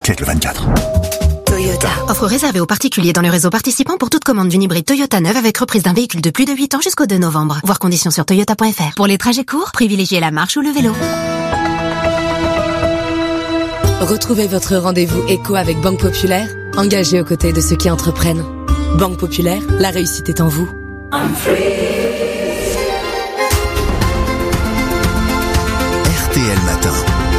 Quête le 24. Toyota. Offre réservée aux particuliers dans le réseau participant pour toute commande d'une hybride Toyota neuve avec reprise d'un véhicule de plus de 8 ans jusqu'au 2 novembre. Voir conditions sur toyota.fr. Pour les trajets courts, privilégiez la marche ou le vélo. Retrouvez votre rendez-vous éco avec Banque Populaire, engagée aux côtés de ceux qui entreprennent. Banque Populaire, la réussite est en vous. RTL Matin.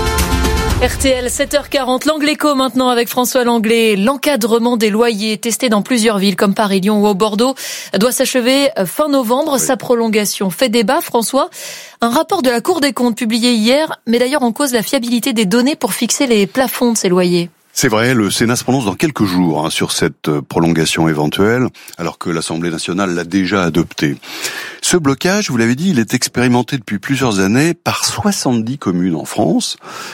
RTL, 7h40, l'Angléco maintenant avec François Langlais. L'encadrement des loyers testé dans plusieurs villes comme Paris, Lyon ou au Bordeaux doit s'achever fin novembre. Sa prolongation fait débat, François. Un rapport de la Cour des comptes publié hier met d'ailleurs en cause la fiabilité des données pour fixer les plafonds de ces loyers. C'est vrai, le Sénat se prononce dans quelques jours sur cette prolongation éventuelle, alors que l'Assemblée nationale l'a déjà adoptée. Ce blocage, vous l'avez dit, il est expérimenté depuis plusieurs années par 70 communes en France,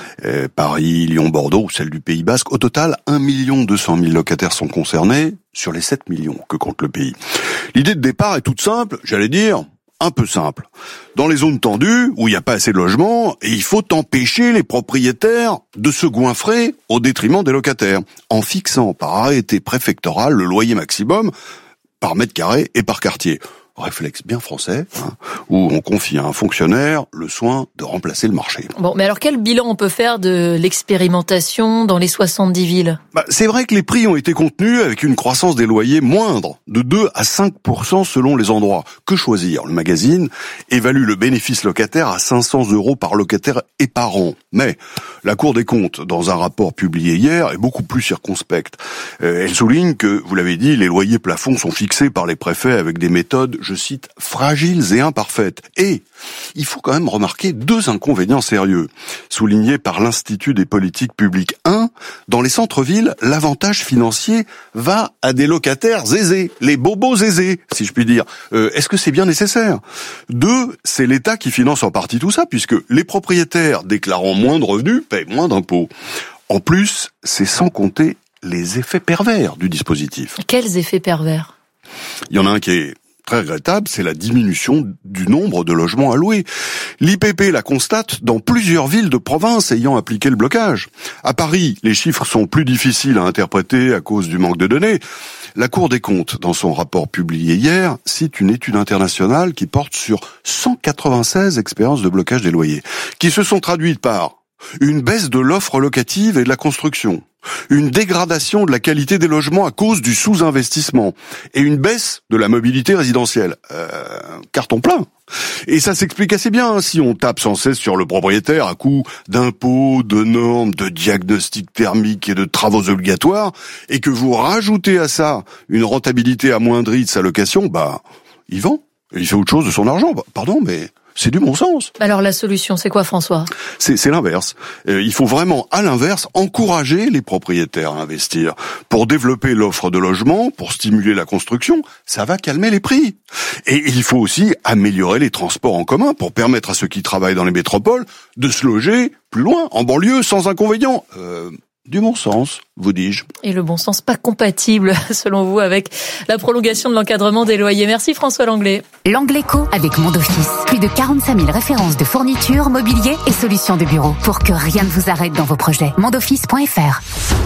Paris, Lyon, Bordeaux ou celle du Pays Basque. Au total, 1 200 000 locataires sont concernés sur les 7 millions que compte le pays. L'idée de départ est toute simple, j'allais dire un peu simple. Dans les zones tendues, où il n'y a pas assez de logements, il faut empêcher les propriétaires de se goinfrer au détriment des locataires, en fixant par arrêté préfectoral le loyer maximum par mètre carré et par quartier. Réflexe bien français, où on confie à un fonctionnaire le soin de remplacer le marché. Bon, mais alors quel bilan on peut faire de l'expérimentation dans les 70 villes ? C'est vrai que les prix ont été contenus avec une croissance des loyers moindre, de 2 à 5% selon les endroits. Que choisir ? Le magazine évalue le bénéfice locataire à 500 € par locataire et par an. Mais la Cour des comptes, dans un rapport publié hier, est beaucoup plus circonspecte. Elle souligne que, vous l'avez dit, les loyers plafonds sont fixés par les préfets avec des méthodes, je cite, fragiles et imparfaites. Et il faut quand même remarquer 2 inconvénients sérieux, soulignés par l'Institut des politiques publiques. 1, dans les centres-villes, l'avantage financier va à des locataires aisés, les bobos aisés, si je puis dire. Est-ce que c'est bien nécessaire ? 2, c'est l'État qui finance en partie tout ça, puisque les propriétaires déclarant moins de revenus paient moins d'impôts. En plus, c'est sans compter les effets pervers du dispositif. Quels effets pervers ? Il y en a un qui est très regrettable, c'est la diminution du nombre de logements à louer. L'IPP la constate dans plusieurs villes de province ayant appliqué le blocage. À Paris, les chiffres sont plus difficiles à interpréter à cause du manque de données. La Cour des comptes, dans son rapport publié hier, cite une étude internationale qui porte sur 196 expériences de blocage des loyers, qui se sont traduites par une baisse de l'offre locative et de la construction, une dégradation de la qualité des logements à cause du sous-investissement et une baisse de la mobilité résidentielle. Carton plein. Et ça s'explique assez bien si on tape sans cesse sur le propriétaire à coup d'impôts, de normes, de diagnostics thermiques et de travaux obligatoires, et que vous rajoutez à ça une rentabilité amoindrie de sa location, il vend. Et il fait autre chose de son argent. Pardon, mais c'est du bon sens. Alors la solution, c'est quoi, François ? C'est l'inverse. Il faut vraiment, à l'inverse, encourager les propriétaires à investir. Pour développer l'offre de logement, pour stimuler la construction, ça va calmer les prix. Et il faut aussi améliorer les transports en commun pour permettre à ceux qui travaillent dans les métropoles de se loger plus loin, en banlieue, sans inconvénient. Du bon sens, vous dis-je. Et le bon sens pas compatible, selon vous, avec la prolongation de l'encadrement des loyers. Merci François Langlais. L'Angléco avec Mondoffice. Plus de 45 000 références de fournitures, mobilier et solutions de bureau pour que rien ne vous arrête dans vos projets. Mondoffice.fr.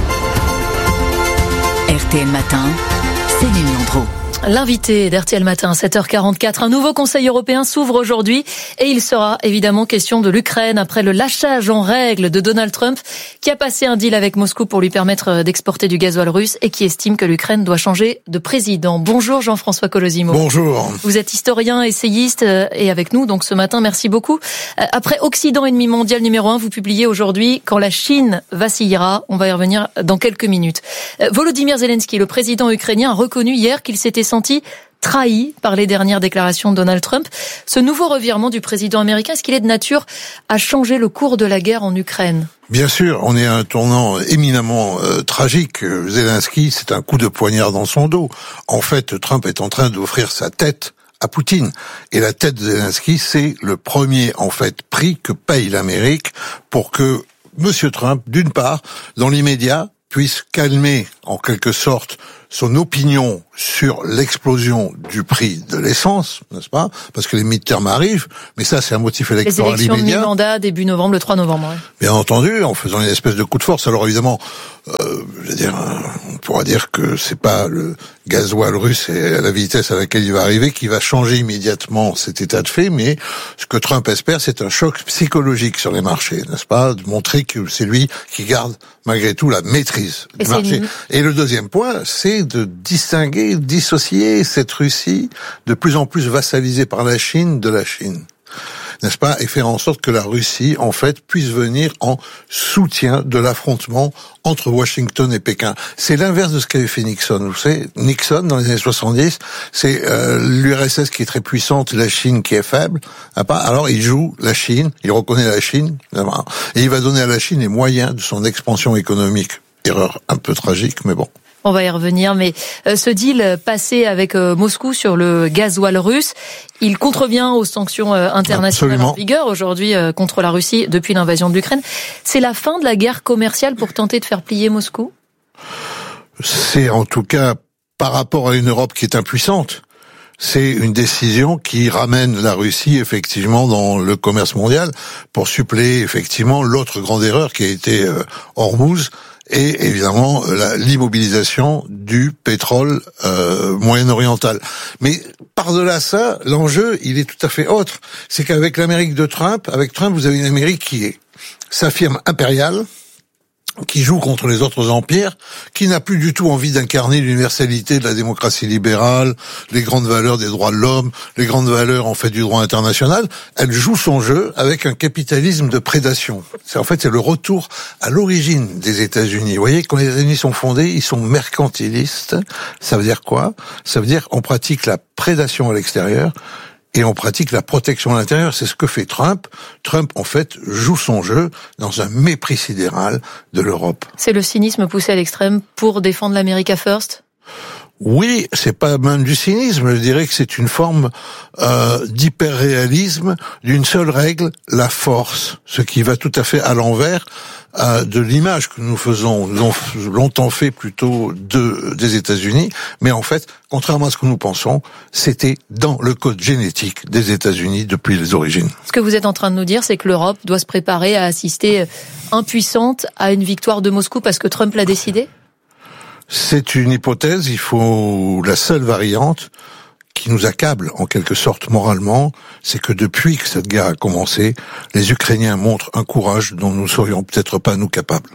RTL Matin, Céline Landreau. L'invité d'RTL Matin, 7h44. Un nouveau Conseil européen s'ouvre aujourd'hui et il sera évidemment question de l'Ukraine après le lâchage en règle de Donald Trump qui a passé un deal avec Moscou pour lui permettre d'exporter du gasoil russe et qui estime que l'Ukraine doit changer de président. Bonjour Jean-François Colosimo. Bonjour. Vous êtes historien, essayiste et avec nous donc ce matin, merci beaucoup. Après Occident ennemi mondial numéro 1, vous publiez aujourd'hui Quand la Chine vacillera. On va y revenir dans quelques minutes. Volodymyr Zelensky, le président ukrainien, a reconnu hier qu'il s'était senti trahi par les dernières déclarations de Donald Trump. Ce nouveau revirement du président américain, est-ce qu'il est de nature à changer le cours de la guerre en Ukraine ? Bien sûr, on est à un tournant éminemment tragique. Zelensky, c'est un coup de poignard dans son dos. En fait, Trump est en train d'offrir sa tête à Poutine. Et la tête de Zelensky, c'est le premier, en fait, prix que paye l'Amérique pour que Monsieur Trump, d'une part, dans l'immédiat, puisse calmer en quelque sorte, son opinion sur l'explosion du prix de l'essence, n'est-ce pas? Parce que les midterms arrivent, mais ça, c'est un motif électoral immédiat. Les élections de mi-mandat, début novembre, le 3 novembre. Ouais. Bien entendu, en faisant une espèce de coup de force. Alors évidemment, on pourra dire que c'est pas le gasoil russe et à la vitesse à laquelle il va arriver qui va changer immédiatement cet état de fait, mais ce que Trump espère, c'est un choc psychologique sur les marchés, n'est-ce pas? De montrer que c'est lui qui garde malgré tout la maîtrise du marché. Et le deuxième point, c'est de distinguer, dissocier cette Russie de plus en plus vassalisée par la Chine de la Chine. N'est-ce pas? Et faire en sorte que la Russie, en fait, puisse venir en soutien de l'affrontement entre Washington et Pékin. C'est l'inverse de ce qu'avait fait Nixon. Vous savez, Nixon, dans les années 70, c'est l'URSS qui est très puissante, la Chine qui est faible. Alors, il joue la Chine, il reconnaît la Chine, et il va donner à la Chine les moyens de son expansion économique. Erreur un peu tragique, mais bon. On va y revenir, mais ce deal passé avec Moscou sur le gasoil russe, il contrevient aux sanctions internationales en vigueur aujourd'hui contre la Russie depuis l'invasion de l'Ukraine. C'est la fin de la guerre commerciale pour tenter de faire plier Moscou ? C'est en tout cas, par rapport à une Europe qui est impuissante, c'est une décision qui ramène la Russie effectivement dans le commerce mondial pour suppléer effectivement l'autre grande erreur qui a été Hormuz, et évidemment l'immobilisation du pétrole moyen-oriental. Mais par-delà ça, l'enjeu, il est tout à fait autre. C'est qu'avec l'Amérique de Trump, vous avez une Amérique qui s'affirme impériale, qui joue contre les autres empires, qui n'a plus du tout envie d'incarner l'universalité de la démocratie libérale, les grandes valeurs des droits de l'homme, les grandes valeurs en fait du droit international. Elle joue son jeu avec un capitalisme de prédation. C'est le retour à l'origine des États-Unis. Vous voyez, quand les États-Unis sont fondés, ils sont mercantilistes. Ça veut dire quoi? Ça veut dire on pratique la prédation à l'extérieur et on pratique la protection à l'intérieur. C'est ce que fait Trump. Trump, en fait, joue son jeu dans un mépris sidéral de l'Europe. C'est le cynisme poussé à l'extrême pour défendre l'America First ? Oui, c'est pas même du cynisme. Je dirais que c'est une forme d'hyperréalisme d'une seule règle, la force. Ce qui va tout à fait à l'envers de l'image que nous faisons. Nous avons longtemps fait plutôt des États-Unis, mais en fait, contrairement à ce que nous pensons, c'était dans le code génétique des États-Unis depuis les origines. Ce que vous êtes en train de nous dire, c'est que l'Europe doit se préparer à assister impuissante à une victoire de Moscou parce que Trump l'a décidé ? C'est une hypothèse, la seule variante qui nous accable en quelque sorte moralement, c'est que depuis que cette guerre a commencé, les Ukrainiens montrent un courage dont nous ne serions peut-être pas nous capables.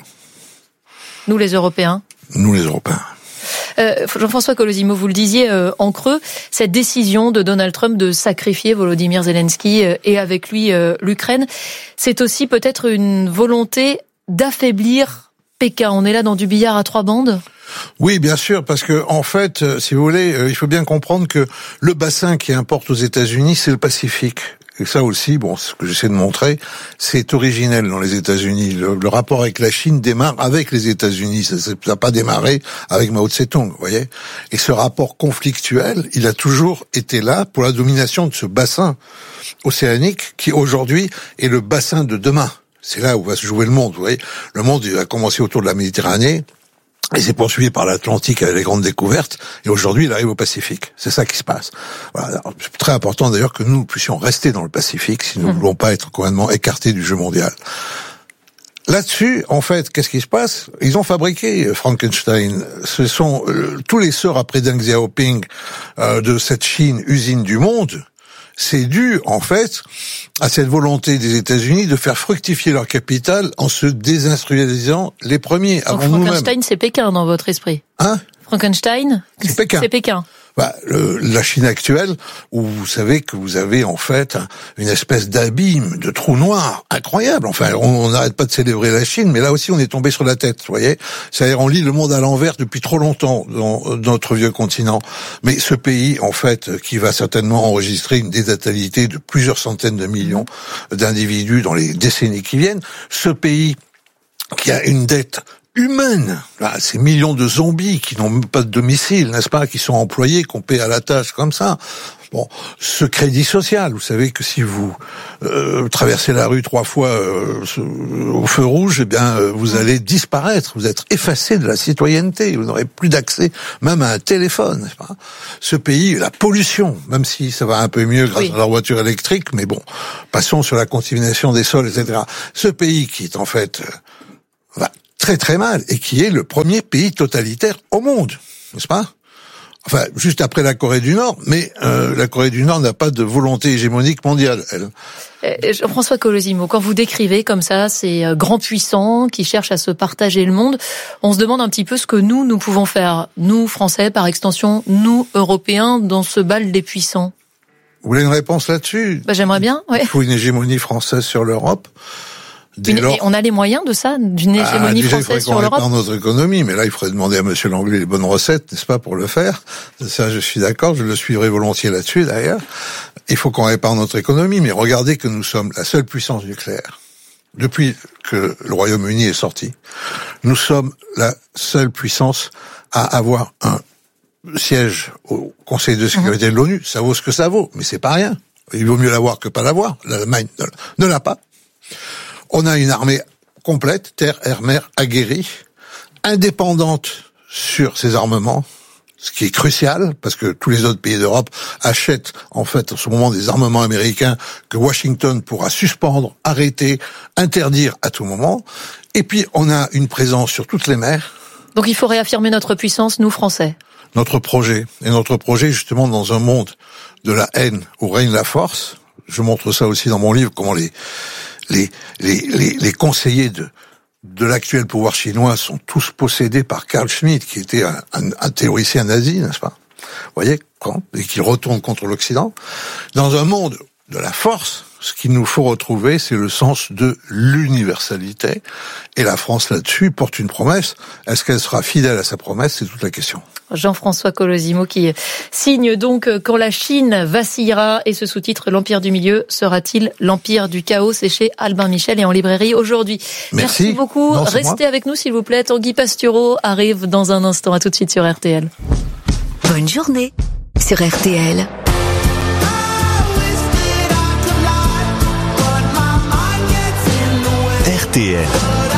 Nous les Européens ? Nous les Européens. Jean-François Colosimo, vous le disiez en creux, cette décision de Donald Trump de sacrifier Volodymyr Zelensky et avec lui l'Ukraine, c'est aussi peut-être une volonté d'affaiblir Pékin. On est là dans du billard à trois bandes ? Oui, bien sûr, parce que en fait, si vous voulez, il faut bien comprendre que le bassin qui importe aux États-Unis, c'est le Pacifique. Et ça aussi, ce que j'essaie de montrer, c'est originel dans les États-Unis. Le rapport avec la Chine démarre avec les États-Unis. Ça n'a pas démarré avec Mao Tse-tung, vous voyez. Et ce rapport conflictuel, il a toujours été là pour la domination de ce bassin océanique qui aujourd'hui est le bassin de demain. C'est là où va se jouer le monde, vous voyez. Le monde, il a commencé autour de la Méditerranée. Et c'est poursuivi par l'Atlantique avec les grandes découvertes. Et aujourd'hui, il arrive au Pacifique. C'est ça qui se passe. Voilà. C'est très important d'ailleurs que nous puissions rester dans le Pacifique si nous ne voulons pas être complètement écartés du jeu mondial. Là-dessus, en fait, qu'est-ce qui se passe? Ils ont fabriqué Frankenstein. Ce sont tous les sorts après Deng Xiaoping de cette Chine, usine du monde. C'est dû, en fait, à cette volonté des États-Unis de faire fructifier leur capital en se désindustrialisant les premiers. Donc Frankenstein, c'est Pékin dans votre esprit. Hein? Frankenstein, c'est Pékin. C'est Pékin. La Chine actuelle, où vous savez que vous avez en fait une espèce d'abîme, de trou noir incroyable. Enfin, on n'arrête pas de célébrer la Chine, mais là aussi on est tombé sur la tête, vous voyez. C'est-à-dire on lit le monde à l'envers depuis trop longtemps dans notre vieux continent. Mais ce pays, en fait, qui va certainement enregistrer une dénatalité de plusieurs centaines de millions d'individus dans les décennies qui viennent, ce pays qui a une dette humaine. Là, ces millions de zombies qui n'ont même pas de domicile, n'est-ce pas, qui sont employés, qu'on paie à la tâche comme ça. Bon, ce crédit social, vous savez que si vous traversez la rue 3 fois au feu rouge, eh bien, vous allez disparaître, vous êtes effacé de la citoyenneté, vous n'aurez plus d'accès même à un téléphone, n'est-ce pas ? Ce pays, la pollution, même si ça va un peu mieux grâce à la voiture électrique, mais bon, passons sur la contamination des sols, etc. Ce pays qui est en fait va très très mal et qui est le premier pays totalitaire au monde, n'est-ce pas ? Enfin, juste après la Corée du Nord, mais la Corée du Nord n'a pas de volonté hégémonique mondiale, elle. Jean-François Colosimo, quand vous décrivez comme ça ces grands puissants qui cherchent à se partager le monde, on se demande un petit peu ce que nous pouvons faire, nous Français par extension, nous Européens, dans ce bal des puissants. Vous voulez une réponse là-dessus ? J'aimerais bien, ouais. Il faut une hégémonie française sur l'Europe. Et on a les moyens de ça, d'une hégémonie française sur l'Europe. Dans notre économie, mais là, il faudrait demander à Monsieur Langlais les bonnes recettes, n'est-ce pas, pour le faire. Ça, je suis d'accord, je le suivrai volontiers là-dessus, d'ailleurs. Il faut qu'on répare notre économie, mais regardez que nous sommes la seule puissance nucléaire. Depuis que le Royaume-Uni est sorti, nous sommes la seule puissance à avoir un siège au Conseil de sécurité de l'ONU. Ça vaut ce que ça vaut, mais c'est pas rien. Il vaut mieux l'avoir que pas l'avoir. L'Allemagne ne l'a pas. On a une armée complète, terre, air, mer, aguerrie, indépendante sur ses armements, ce qui est crucial, parce que tous les autres pays d'Europe achètent, en fait, en ce moment, des armements américains que Washington pourra suspendre, arrêter, interdire à tout moment. Et puis, on a une présence sur toutes les mers. Donc il faut réaffirmer notre puissance, nous, Français. Notre projet, justement, dans un monde de la haine où règne la force, je montre ça aussi dans mon livre, comment les conseillers de l'actuel pouvoir chinois sont tous possédés par Carl Schmitt, qui était un théoricien nazi, n'est-ce pas ? Vous voyez, et qui retourne contre l'Occident. Dans un monde de la force, ce qu'il nous faut retrouver, c'est le sens de l'universalité. Et la France, là-dessus, porte une promesse. Est-ce qu'elle sera fidèle à sa promesse ? C'est toute la question. Jean-François Colosimo qui signe donc « Quand la Chine vacillera » et ce sous-titre « L'Empire du Milieu sera-t-il l'Empire du Chaos ?» C'est chez Albin Michel et en librairie aujourd'hui. Merci beaucoup. Restez avec nous s'il vous plaît. Tanguy Pastureau arrive dans un instant. À tout de suite sur RTL. Bonne journée sur RTL. RTL.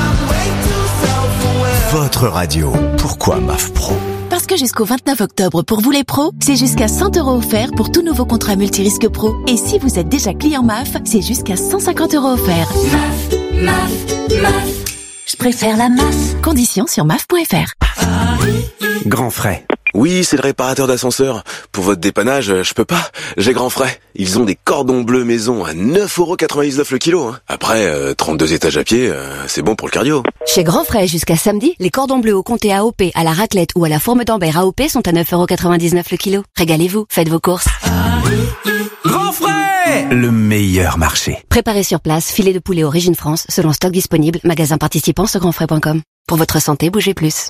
Votre radio. Pourquoi MAF Pro ? Parce que jusqu'au 29 octobre, pour vous les pros, c'est jusqu'à 100 € offerts pour tout nouveau contrat multirisque pro. Et si vous êtes déjà client MAF, c'est jusqu'à 150 € offerts. MAF. Je préfère la MAF. Conditions sur maf.fr. Grand Frais. Oui, c'est le réparateur d'ascenseur. Pour votre dépannage, je peux pas. J'ai Grand Frais. Ils ont des cordons bleus maison à 9,99 € le kilo. Après, 32 étages à pied, c'est bon pour le cardio. Chez Grand Frais, jusqu'à samedi, les cordons bleus au comté AOP, à la raclette ou à la forme d'Ambert AOP sont à 9,99 € le kilo. Régalez-vous, faites vos courses. Grand Frais, le meilleur marché. Préparé sur place, filet de poulet Origine France, selon stock disponible, magasin participant sur grandfrais.com. Pour votre santé, bougez plus.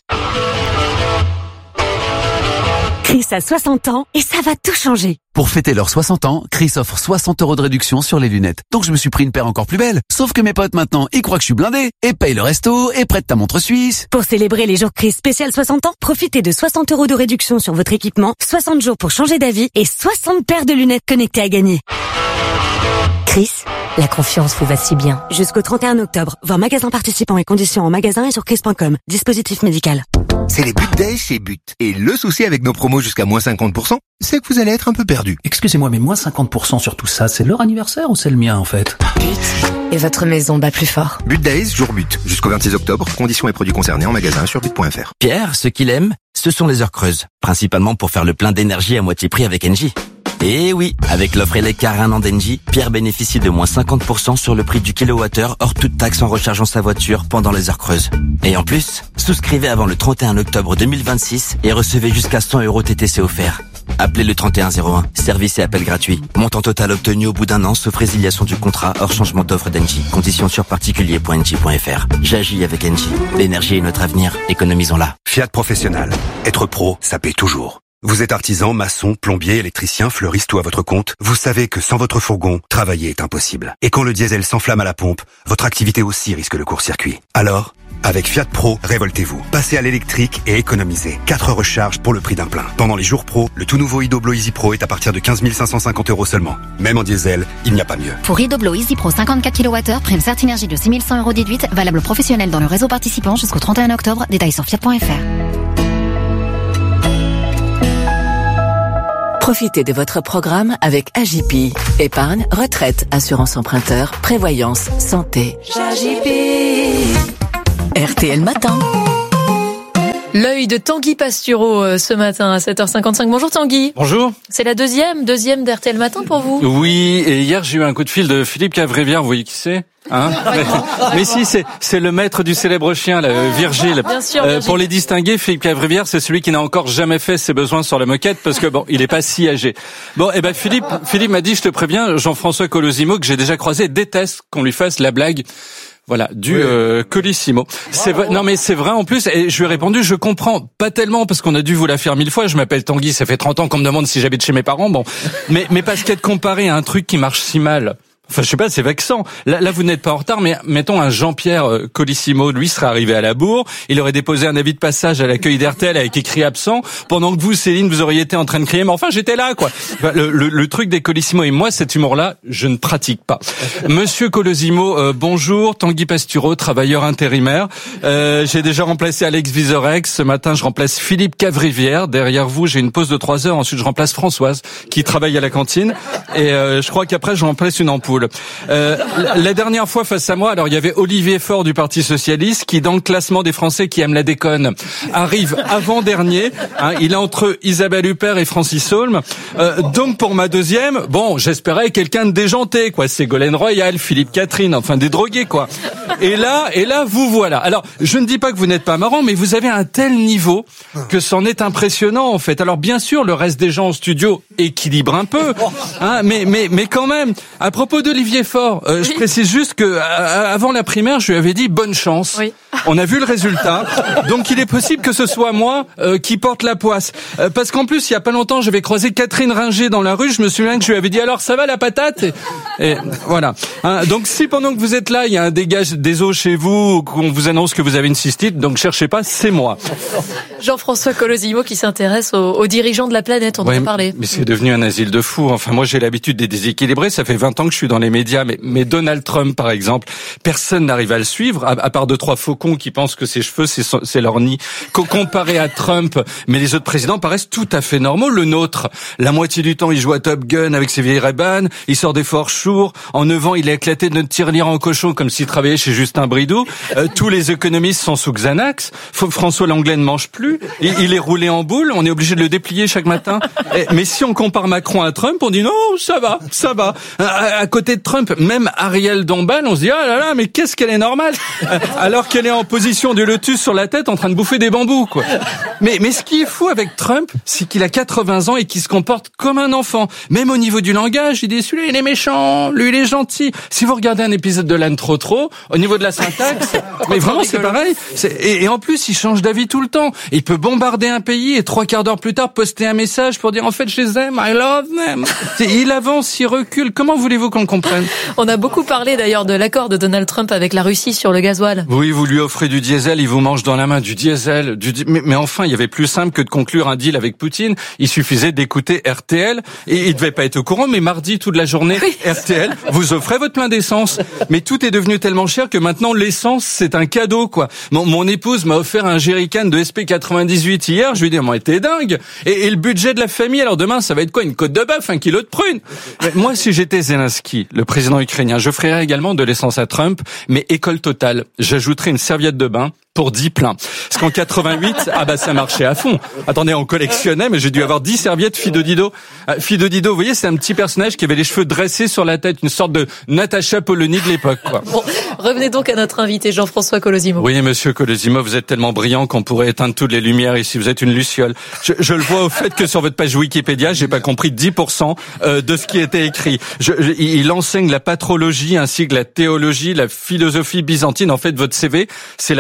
Chris a 60 ans et ça va tout changer. Pour fêter leurs 60 ans, Chris offre 60 € de réduction sur les lunettes. Donc je me suis pris une paire encore plus belle. Sauf que mes potes maintenant, ils croient que je suis blindé et payent le resto et prêtent ta montre suisse. Pour célébrer les jours Chris spécial 60 ans, profitez de 60 € de réduction sur votre équipement, 60 jours pour changer d'avis et 60 paires de lunettes connectées à gagner. Chris, la confiance vous va si bien. Jusqu'au 31 octobre, voir magasin participant et conditions en magasin et sur chris.com. Dispositif médical. C'est les But Days chez But. Et le souci avec nos promos jusqu'à moins 50%, c'est que vous allez être un peu perdu. Excusez-moi, mais moins 50% sur tout ça, c'est leur anniversaire ou c'est le mien en fait ? But. Et votre maison bat plus fort. But Days, jour But. Jusqu'au 26 octobre, conditions et produits concernés en magasin sur but.fr. Pierre, ce qu'il aime, ce sont les heures creuses. Principalement pour faire le plein d'énergie à moitié prix avec Engie. Et oui, avec l'offre Elecar 1 an d'Engie, Pierre bénéficie de moins 50% sur le prix du kilowattheure hors toute taxe en rechargeant sa voiture pendant les heures creuses. Et en plus, souscrivez avant le 31 octobre 2026 et recevez jusqu'à 100 € TTC offerts. Appelez le 3101, service et appel gratuit. Montant total obtenu au bout d'un an, sauf résiliation du contrat hors changement d'offre d'Engie. Conditions sur particulier.engie.fr. J'agis avec Engie. L'énergie est notre avenir, économisons-la. Fiat Professionnel. Être pro, ça paie toujours. Vous êtes artisan, maçon, plombier, électricien, fleuriste ou à votre compte, vous savez que sans votre fourgon, travailler est impossible. Et quand le diesel s'enflamme à la pompe, votre activité aussi risque le court-circuit. Alors, Avec Fiat Pro, révoltez-vous. Passez à l'électrique et économisez. 4 recharges pour le prix d'un plein. Pendant les jours pro, le tout nouveau Idoblo Easy Pro est à partir de 15 550 € seulement. Même en diesel, il n'y a pas mieux. Pour Idoblo Easy Pro 54 kWh, prime Certinergie de 6 100 € déduite, valable professionnel dans le réseau participant jusqu'au 31 octobre. Détails sur fiat.fr. Profitez de votre programme avec AJP. Épargne, retraite, assurance emprunteur, prévoyance, santé. RTL Matin. L'œil de Tanguy Pastureau ce matin à 7h55. Bonjour Tanguy. Bonjour. C'est la deuxième d'RTL Matin pour vous. Oui, et hier j'ai eu un coup de fil de Philippe Cavrivière, vous voyez qui c'est ? Mais si, c'est le maître du célèbre chien, là, Virgile. Bien sûr, pour les distinguer, Philippe Cavrivière, c'est celui qui n'a encore jamais fait ses besoins sur la moquette parce que bon, il est pas si âgé. Bon, et ben Philippe m'a dit, je te préviens, Jean-François Colosimo, que j'ai déjà croisé, déteste qu'on lui fasse la blague. Voilà, Colissimo. C'est vrai, non mais c'est vrai en plus, et je lui ai répondu, je comprends pas tellement parce qu'on a dû vous la faire 1000 fois, je m'appelle Tanguy, ça fait 30 ans qu'on me demande si j'habite chez mes parents, bon. Mais parce qu'être comparé à un truc qui marche si mal. Enfin, je sais pas, c'est vexant. Là, vous n'êtes pas en retard, mais mettons un Jean-Pierre Colissimo, lui serait arrivé à la bourre, il aurait déposé un avis de passage à l'accueil d'RTL avec écrit absent, pendant que vous, Céline, vous auriez été en train de crier, mais enfin, j'étais là, quoi. Enfin, le truc des Colissimo et moi, cet humour-là, je ne pratique pas. Monsieur Colosimo, bonjour, Tanguy Pastureau, travailleur intérimaire. J'ai déjà remplacé Alex Vizorek. Ce matin, je remplace Philippe Cavrivière. Derrière vous, j'ai une pause de 3 heures. Ensuite, je remplace Françoise, qui travaille à la cantine. Et je crois qu'après, je remplace une ampoule. La dernière fois face à moi, alors il y avait Olivier Faure du Parti Socialiste qui, dans le classement des Français qui aiment la déconne, arrive avant-dernier. Il est entre Isabelle Huppert et Francis Holm. Donc pour ma deuxième, bon, j'espérais quelqu'un de déjanté, quoi. Ségolène Royal, Philippe Catherine, enfin des drogués, quoi. Et là, vous voilà. Alors, je ne dis pas que vous n'êtes pas marrant, mais vous avez un tel niveau que c'en est impressionnant, en fait. Alors bien sûr, le reste des gens en studio équilibre un peu, mais quand même. À propos d'Olivier Faure, je précise juste que avant la primaire, je lui avais dit bonne chance. Oui. On a vu le résultat, donc il est possible que ce soit moi qui porte la poisse. Parce qu'en plus, il y a pas longtemps, j'avais croisé Catherine Ringer dans la rue. Je me souviens que je lui avais dit alors ça va la patate et voilà. Donc si pendant que vous êtes là, il y a un dégage des eaux chez vous, qu'on vous annonce que vous avez une cystite, donc cherchez pas, c'est moi. Jean-François Colosimo qui s'intéresse aux dirigeants de la planète, on en a parlé. Mais c'est devenu un asile de fous. Enfin, moi j'ai l'habitude des déséquilibrés. Ça fait 20 ans que je suis dans les médias, mais Donald Trump, par exemple, personne n'arrive à le suivre, à part 2-3 faucons qui pensent que ses cheveux, c'est leur nid. Comparé à Trump, mais les autres présidents paraissent tout à fait normaux. Le nôtre, la moitié du temps, il joue à Top Gun avec ses vieilles Ray-Ban, il sort des Fort Shure, en 9 ans, il a éclaté de notre tirelire en cochon comme s'il travaillait chez Justin Bridou. Tous les économistes sont sous Xanax. François Langlais ne mange plus. Il est roulé en boule, on est obligé de le déplier chaque matin. Mais si on compare Macron à Trump, on dit non, ça va. À côté de Trump, même Ariel Dombal, on se dit ah là là, mais qu'est-ce qu'elle est normale, alors qu'elle est en position du lotus sur la tête en train de bouffer des bambous, quoi. Mais ce qui est fou avec Trump, c'est qu'il a 80 ans et qu'il se comporte comme un enfant. Même au niveau du langage, il dit celui-là il est méchant, lui il est gentil. Si vous regardez un épisode de l'âne trop, au niveau de la syntaxe, mais vraiment c'est pareil. Et en plus, il change d'avis tout le temps. Il peut bombarder un pays et 3/4 d'heure plus tard poster un message pour dire en fait je les aime, I love them. Il avance, il recule. Comment voulez-vous qu'on le comprenne? On a beaucoup parlé d'ailleurs de l'accord de Donald Trump avec la Russie sur le gasoil. Oui, vous lui offrez du diesel, il vous mange dans la main du diesel. Mais enfin, il y avait plus simple que de conclure un deal avec Poutine. Il suffisait d'écouter RTL et il devait pas être au courant, mais mardi toute la journée, RTL vous offrait votre plein d'essence. Mais tout est devenu tellement cher que maintenant l'essence c'est un cadeau, quoi. Mon épouse m'a offert un jerrycan de SP98 hier. Je lui ai dit mais t'es dingue. Et le budget de la famille, alors demain ça va être quoi? Une côte de bœuf, 1 kilo de prunes. Moi, si j'étais Zelensky, le président ukrainien, je ferais également de l'essence à Trump, mais école totale. J'ajouterais une serviette de bain pour 10 pleins. Parce qu'en 88, ça marchait à fond. Attendez, on collectionnait, mais j'ai dû avoir 10 serviettes Fido Dido. Fido Dido, vous voyez, c'est un petit personnage qui avait les cheveux dressés sur la tête, une sorte de Natacha Polony de l'époque, quoi. Bon, revenez donc à notre invité, Jean-François Colosimo. Oui, monsieur Colosimo, vous êtes tellement brillant qu'on pourrait éteindre toutes les lumières ici. Vous êtes une luciole. Je le vois au fait que sur votre page Wikipédia, j'ai pas compris 10% de ce qui était écrit. Il enseigne la patrologie ainsi que la théologie, la philosophie byzantine. En fait, votre CV, c'est la solution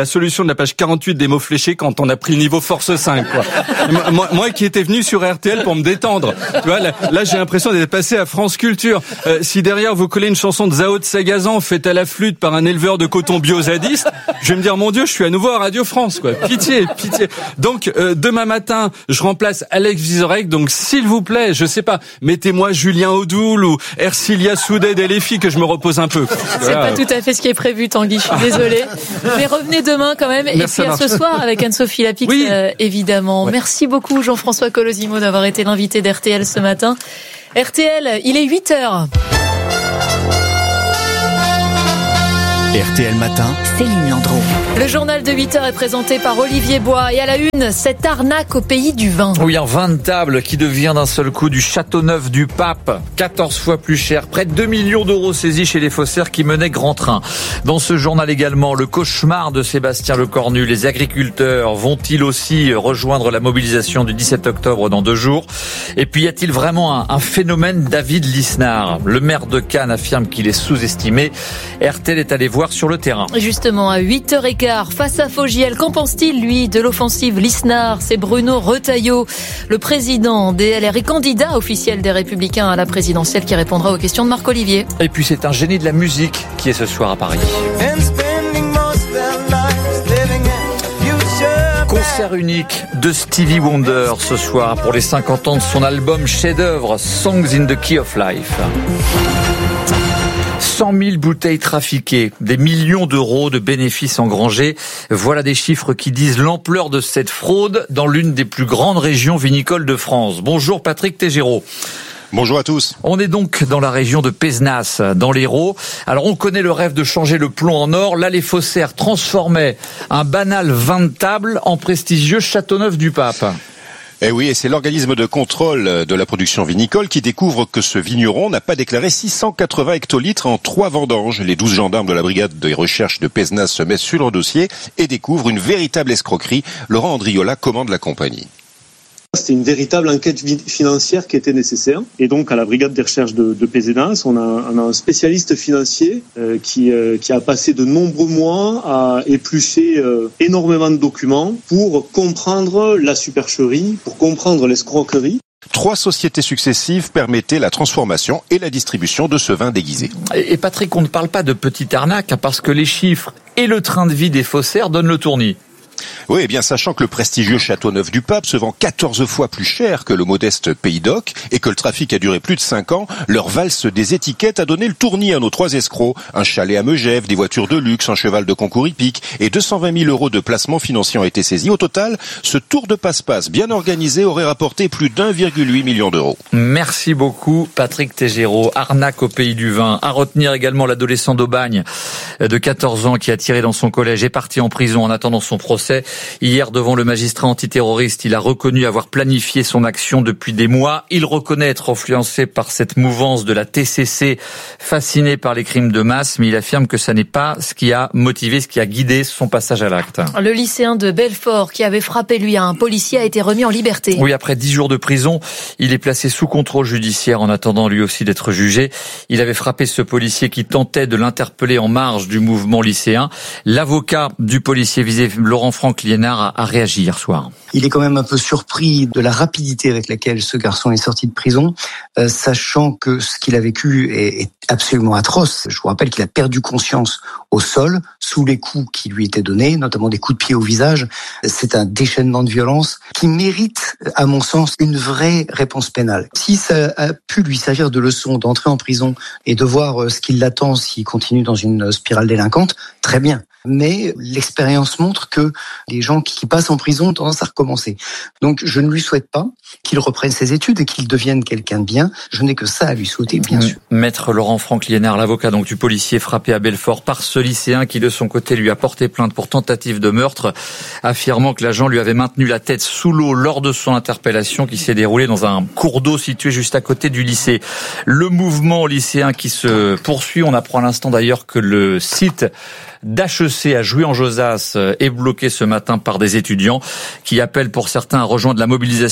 de la page 48 des mots fléchés quand on a pris le niveau force 5, quoi. moi qui étais venu sur RTL pour me détendre. Tu vois, là j'ai l'impression d'être passé à France Culture. Si derrière vous collez une chanson de Zao de Sagazan faite à la flûte par un éleveur de coton biozadiste, je vais me dire, mon Dieu, je suis à nouveau à Radio France, quoi. Pitié. Donc, demain matin, je remplace Alex Vizorek, donc s'il vous plaît, je sais pas, mettez-moi Julien Audoul ou Ercilia Soudet et les filles que je me repose un peu. C'est pas tout à fait ce qui est prévu, Tanguy, je suis désolée. Mais revenez demain quand même. Merci, et puis à ce soir avec Anne-Sophie Lapix, oui. Évidemment. Ouais. Merci beaucoup Jean-François Colosimo d'avoir été l'invité d'RTL ce matin. RTL, il est 8h. RTL Matin, Céline Landreau. Le journal de 8h est présenté par Olivier Bois. Et à la une, cette arnaque au pays du vin. Oui, un vin de table qui devient d'un seul coup du Châteauneuf du Pape. 14 fois plus cher. Près de 2 millions d'euros saisis chez les faussaires qui menaient grand train. Dans ce journal également, le cauchemar de Sébastien Lecornu. Les agriculteurs vont-ils aussi rejoindre la mobilisation du 17 octobre dans 2 jours? Et puis, y a-t-il vraiment un phénomène David Lisnard? Le maire de Cannes affirme qu'il est sous-estimé. RTL est allé voir sur le terrain. Justement, à 8h15, face à Fogiel, qu'en pense-t-il, lui, de l'offensive Lisnard? C'est Bruno Retailleau, le président des LR et candidat officiel des Républicains à la présidentielle, qui répondra aux questions de Marc Olivier. Et puis c'est un génie de la musique qui est ce soir à Paris. Concert unique de Stevie Wonder ce soir pour les 50 ans de son album chef-d'œuvre Songs in the Key of Life. 100 000 bouteilles trafiquées, des millions d'euros de bénéfices engrangés. Voilà des chiffres qui disent l'ampleur de cette fraude dans l'une des plus grandes régions vinicoles de France. Bonjour Patrick Tégéraud. Bonjour à tous. On est donc dans la région de Pézenas, dans l'Hérault. Alors on connaît le rêve de changer le plomb en or. Là, les faussaires transformaient un banal vin de table en prestigieux Châteauneuf du Pape. Eh oui, et c'est l'organisme de contrôle de la production vinicole qui découvre que ce vigneron n'a pas déclaré 680 hectolitres en 3 vendanges. Les 12 gendarmes de la brigade de recherche de Pézenas se mettent sur le dossier et découvrent une véritable escroquerie. Laurent Andriola commande la compagnie. C'était une véritable enquête financière qui était nécessaire. Et donc, à la brigade des recherches de Pézenas, on a un spécialiste financier qui a passé de nombreux mois à éplucher énormément de documents pour comprendre la supercherie, pour comprendre l'escroquerie. 3 sociétés successives permettaient la transformation et la distribution de ce vin déguisé. Et Patrick, on ne parle pas de petite arnaque, parce que les chiffres et le train de vie des faussaires donnent le tournis. Oui, eh bien, sachant que le prestigieux Châteauneuf du Pape se vend 14 fois plus cher que le modeste Pays d'Oc et que le trafic a duré plus de 5 ans, leur valse des étiquettes a donné le tournis à nos 3 escrocs. Un chalet à Megève, des voitures de luxe, un cheval de concours hippique et 220 000 euros de placements financiers ont été saisis. Au total, ce tour de passe-passe bien organisé aurait rapporté plus d'1,8 million d'euros. Merci beaucoup, Patrick Tégéraud. Arnaque au pays du vin. À retenir également l'adolescent d'Aubagne de 14 ans qui a tiré dans son collège et parti en prison en attendant son procès. Hier, devant le magistrat antiterroriste, il a reconnu avoir planifié son action depuis des mois. Il reconnaît être influencé par cette mouvance de la TCC, fasciné par les crimes de masse, mais il affirme que ça n'est pas ce qui a motivé, ce qui a guidé son passage à l'acte. Le lycéen de Belfort qui avait frappé lui à un policier a été remis en liberté. Oui, après 10 jours de prison, il est placé sous contrôle judiciaire en attendant lui aussi d'être jugé. Il avait frappé ce policier qui tentait de l'interpeller en marge du mouvement lycéen. L'avocat du policier visé, Laurent-Franck Liénard, a réagi hier soir. Il est quand même un peu surpris de la rapidité avec laquelle ce garçon est sorti de prison, sachant que ce qu'il a vécu est absolument atroce. Je vous rappelle qu'il a perdu conscience au sol, sous les coups qui lui étaient donnés, notamment des coups de pied au visage. C'est un déchaînement de violence qui mérite, à mon sens, une vraie réponse pénale. Si ça a pu lui servir de leçon d'entrer en prison et de voir ce qui l'attend s'il continue dans une spirale délinquante, très bien. Mais l'expérience montre que les gens qui passent en prison ont tendance à recommencer. Donc je ne lui souhaite pas qu'il reprenne ses études et qu'il devienne quelqu'un de bien. Je n'ai que ça à lui souhaiter, bien sûr. Maître Laurent-Franck Liénard, l'avocat donc du policier frappé à Belfort par ce lycéen qui de son côté lui a porté plainte pour tentative de meurtre, affirmant que l'agent lui avait maintenu la tête sous l'eau lors de son interpellation qui s'est déroulée dans un cours d'eau situé juste à côté du lycée. Le mouvement lycéen qui se poursuit, on apprend à l'instant d'ailleurs que le site d'HEC à Jouy-en-Josas est bloqué ce matin par des étudiants qui appellent pour certains à rejoindre la mobilisation dans 2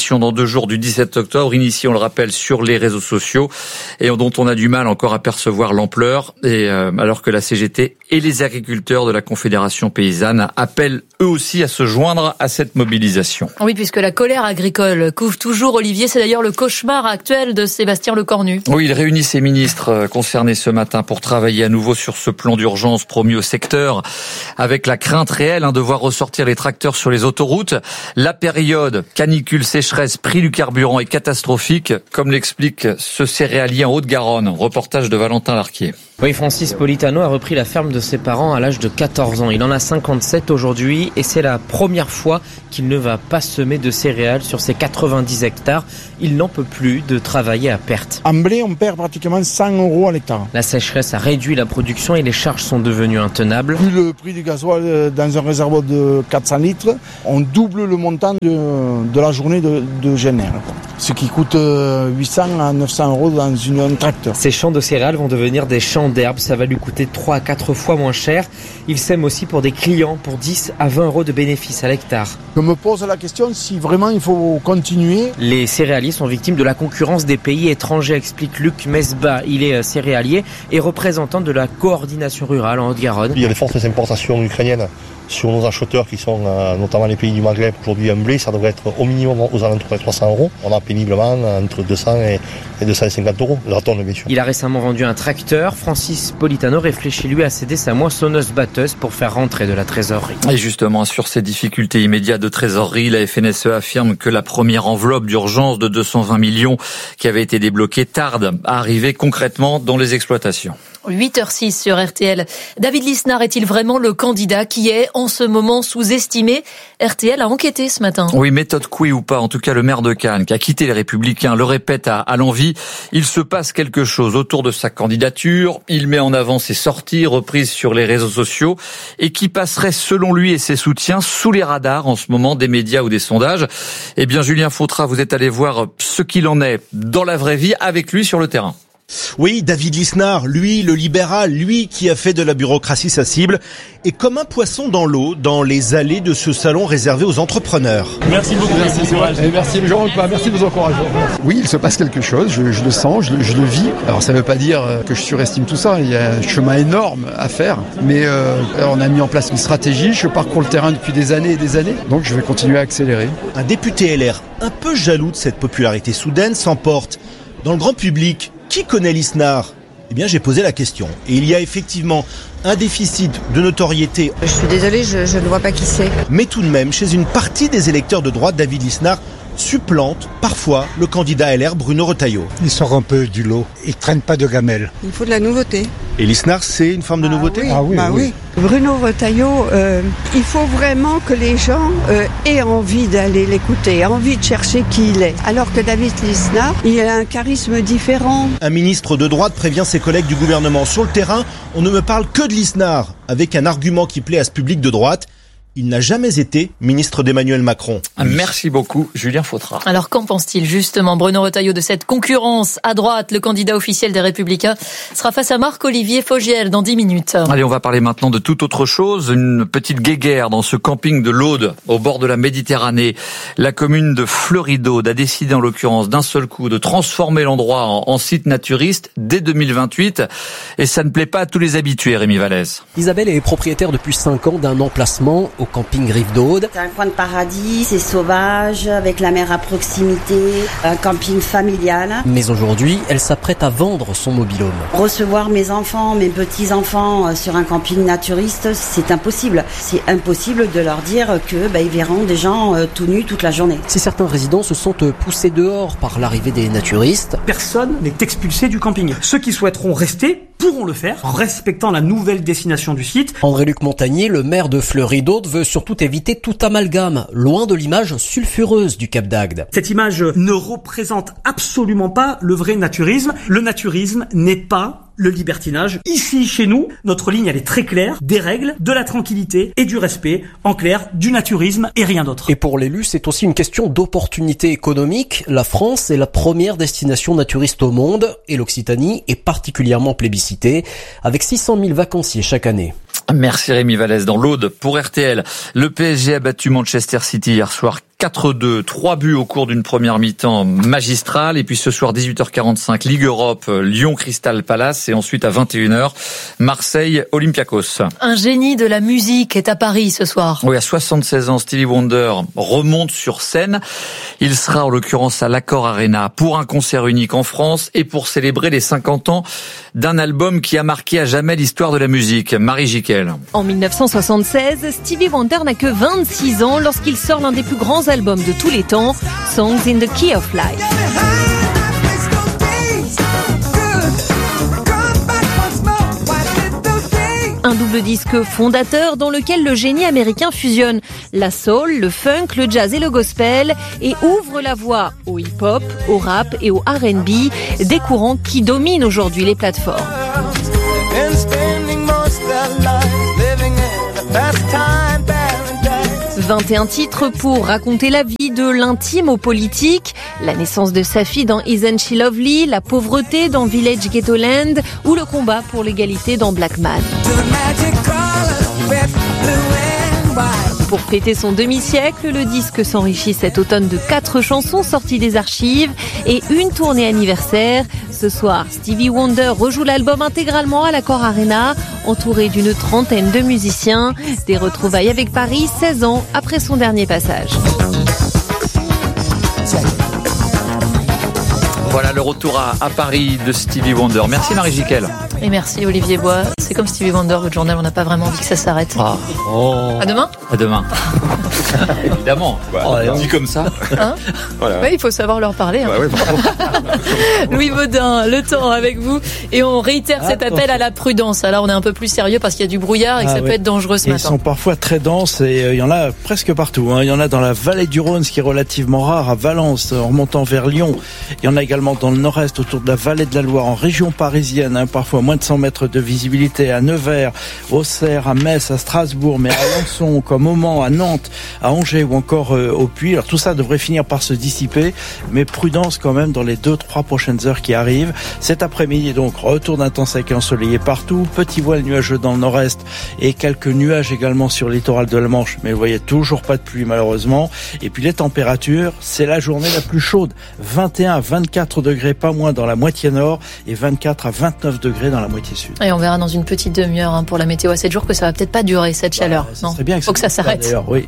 ce jour du 17 octobre, initié, on le rappelle, sur les réseaux sociaux et dont on a du mal encore à percevoir l'ampleur, et alors que la CGT et les agriculteurs de la Confédération paysanne appellent eux aussi à se joindre à cette mobilisation. Oui, puisque la colère agricole couvre toujours, Olivier, c'est d'ailleurs le cauchemar actuel de Sébastien Lecornu. Oui, il réunit ses ministres concernés ce matin pour travailler à nouveau sur ce plan d'urgence promis au secteur, avec la crainte réelle de voir ressortir les tracteurs sur les autoroutes. La période canicule, sécheresse, prix du carburant est catastrophique, comme l'explique ce céréalier en Haute-Garonne. Reportage de Valentin Larquier. Oui, Francis Politano a repris la ferme de ses parents à l'âge de 14 ans. Il en a 57 aujourd'hui et c'est la première fois qu'il ne va pas semer de céréales sur ses 90 hectares. Il n'en peut plus de travailler à perte. En blé, on perd pratiquement 100 € à l'hectare. La sécheresse a réduit la production et les charges sont devenues intenables. Vu le prix du gasoil dans un réservoir de 400 litres, on double le montant de la journée de génère. Ce qui coûte 800 à 900 € dans un tracteur. Ces champs de céréales vont devenir des champs d'herbe. Ça va lui coûter 3 à 4 fois moins cher. Il sème aussi pour des clients pour 10 à 20 € de bénéfices à l'hectare. Je me pose la question si vraiment il faut continuer. Les céréaliers sont victimes de la concurrence des pays étrangers, explique Luc Mesba. Il est céréalier et représentant de la coordination rurale en Haute-Garonne. Il y a des fortes importations ukrainiennes sur nos acheteurs qui sont notamment les pays du Maghreb. Aujourd'hui, un blé, ça devrait être au minimum aux alentours de 300 €. On a péniblement entre 200 et 250 € la tonne, bien sûr. Il a récemment vendu un tracteur. Francis Politano réfléchit lui à céder sa moissonneuse-batteuse pour faire rentrer de la trésorerie. Et justement, sur ces difficultés immédiates de trésorerie, la FNSE affirme que la première enveloppe d'urgence de 220 millions qui avait été débloquée tarde à arriver concrètement dans les exploitations. 8h06 sur RTL. David Lisnard est-il vraiment le candidat qui est en ce moment sous-estimé? RTL a enquêté ce matin. Oui, méthode couille ou pas, en tout cas le maire de Cannes, qui a quitté les Républicains, le répète à l'envi, il se passe quelque chose autour de sa candidature, il met en avant ses sorties reprises sur les réseaux sociaux et qui passerait selon lui et ses soutiens sous les radars en ce moment des médias ou des sondages. Eh bien Julien Fautra, vous êtes allé voir ce qu'il en est dans la vraie vie avec lui sur le terrain. Oui, David Lisnard, lui, le libéral, lui qui a fait de la bureaucratie sa cible, est comme un poisson dans l'eau dans les allées de ce salon réservé aux entrepreneurs. Merci beaucoup. Merci Jean-Claude, merci de vos encouragements. Oui, il se passe quelque chose, je le sens, je le vis. Alors ça ne veut pas dire que je surestime tout ça, il y a un chemin énorme à faire, mais on a mis en place une stratégie, je parcours le terrain depuis des années et des années, donc je vais continuer à accélérer. Un député LR, un peu jaloux de cette popularité soudaine, s'emporte. Dans le grand public, qui connaît Lisnard ? Eh bien, j'ai posé la question. Et il y a effectivement un déficit de notoriété. Je suis désolée, je ne vois pas qui c'est. Mais tout de même, chez une partie des électeurs de droite, David Lisnard supplante parfois le candidat LR Bruno Retailleau. Il sort un peu du lot, il traîne pas de gamelle. Il faut de la nouveauté. Et Lisnard, c'est une forme de nouveauté ? Oui. Bruno Retailleau, il faut vraiment que les gens aient envie d'aller l'écouter, envie de chercher qui il est. Alors que David Lisnard, il a un charisme différent. Un ministre de droite prévient ses collègues du gouvernement. Sur le terrain, on ne me parle que de Lisnard, avec un argument qui plaît à ce public de droite. Il n'a jamais été ministre d'Emmanuel Macron. Merci beaucoup, Julien Fautra. Alors, qu'en pense-t-il justement, Bruno Retailleau, de cette concurrence à droite? Le candidat officiel des Républicains sera face à Marc-Olivier Fogiel dans 10 minutes. Allez, on va parler maintenant de toute autre chose. Une petite guéguerre dans ce camping de l'Aude, au bord de la Méditerranée. La commune de Fleury-d'Aude a décidé en l'occurrence d'un seul coup de transformer l'endroit en site naturiste dès 2028. Et ça ne plaît pas à tous les habitués, Rémi Vallès. Isabelle est propriétaire depuis 5 ans d'un emplacement au camping Rive d'Aude. C'est un coin de paradis, c'est sauvage, avec la mer à proximité, un camping familial. Mais aujourd'hui, elle s'apprête à vendre son mobil-home. Recevoir mes enfants, mes petits-enfants sur un camping naturiste, c'est impossible. C'est impossible de leur dire que ils verront des gens tout nus toute la journée. Si certains résidents se sont poussés dehors par l'arrivée des naturistes, personne n'est expulsé du camping. Ceux qui souhaiteront rester pourront le faire en respectant la nouvelle destination du site. André-Luc Montagnier, le maire de Fleury-d'Aude, veut surtout éviter tout amalgame, loin de l'image sulfureuse du Cap d'Agde. Cette image ne représente absolument pas le vrai naturisme. Le naturisme n'est pas le libertinage. Ici, chez nous, notre ligne, elle est très claire. Des règles, de la tranquillité et du respect. En clair, du naturisme et rien d'autre. Et pour l'élu, c'est aussi une question d'opportunité économique. La France est la première destination naturiste au monde et l'Occitanie est particulièrement plébiscitée, avec 600 000 vacanciers chaque année. Merci Rémi Vallès dans l'Aude pour RTL. Le PSG a battu Manchester City hier soir 4-2, 3 buts au cours d'une première mi-temps magistrale. Et puis ce soir, 18h45, Ligue Europe, Lyon Crystal Palace. Et ensuite à 21h, Marseille Olympiakos. Un génie de la musique est à Paris ce soir. Oui, à 76 ans, Stevie Wonder remonte sur scène. Il sera en l'occurrence à l'Accor Arena pour un concert unique en France et pour célébrer les 50 ans d'un album qui a marqué à jamais l'histoire de la musique. Marie Jiquel. En 1976, Stevie Wonder n'a que 26 ans lorsqu'il sort l'un des plus grands albums de tous les temps, Songs in the Key of Life. Un double disque fondateur dans lequel le génie américain fusionne la soul, le funk, le jazz et le gospel et ouvre la voie au hip-hop, au rap et au R&B, des courants qui dominent aujourd'hui les plateformes. 21 titres pour raconter la vie de l'intime au politique, la naissance de sa fille dans Isn't She Lovely, la pauvreté dans Village Ghetto Land ou le combat pour l'égalité dans Black Man. Pour fêter son demi-siècle, le disque s'enrichit cet automne de 4 chansons sorties des archives et une tournée anniversaire. Ce soir, Stevie Wonder rejoue l'album intégralement à l'Accor Arena, entouré d'une trentaine de musiciens. Des retrouvailles avec Paris, 16 ans après son dernier passage. Voilà le retour à Paris de Stevie Wonder. Merci Marie Jiquel. Et merci Olivier Bois. C'est comme Stevie Wonder, votre journal, on n'a pas vraiment envie que ça s'arrête. Ah. Oh. À demain. À demain. Évidemment. Dit comme ça. Hein voilà. Oui, il faut savoir leur parler. Hein. Ouais, bravo. Louis Baudin, le temps avec vous. Et on réitère cet appel à la prudence. Alors on est un peu plus sérieux parce qu'il y a du brouillard et que ça peut être dangereux ce matin. Ils sont parfois très denses et il y en a presque partout. Il y en a dans la vallée du Rhône, ce qui est relativement rare, à Valence, en remontant vers Lyon. Il y en a également dans le nord-est, autour de la vallée de la Loire, en région parisienne, parfois moins de 100 mètres de visibilité, à Nevers, Auxerre, à Metz, à Strasbourg, mais à Alençon, comme au Mans, à Nantes, à Angers ou encore au Puy. Alors tout ça devrait finir par se dissiper, mais prudence quand même dans les 2-3 prochaines heures qui arrivent. Cet après-midi, donc, retour d'un temps sec et ensoleillé partout, petit voile nuageux dans le nord-est et quelques nuages également sur le littoral de la Manche, mais vous voyez toujours pas de pluie malheureusement. Et puis les températures, c'est la journée la plus chaude, 21 à 24 degrés, pas moins dans la moitié nord et 24 à 29 degrés dans la moitié sud. Et on verra dans une petite demi-heure pour la météo à 7 jours que ça va peut-être pas durer cette chaleur. Ça serait bien que faut que ça s'arrête. Oui.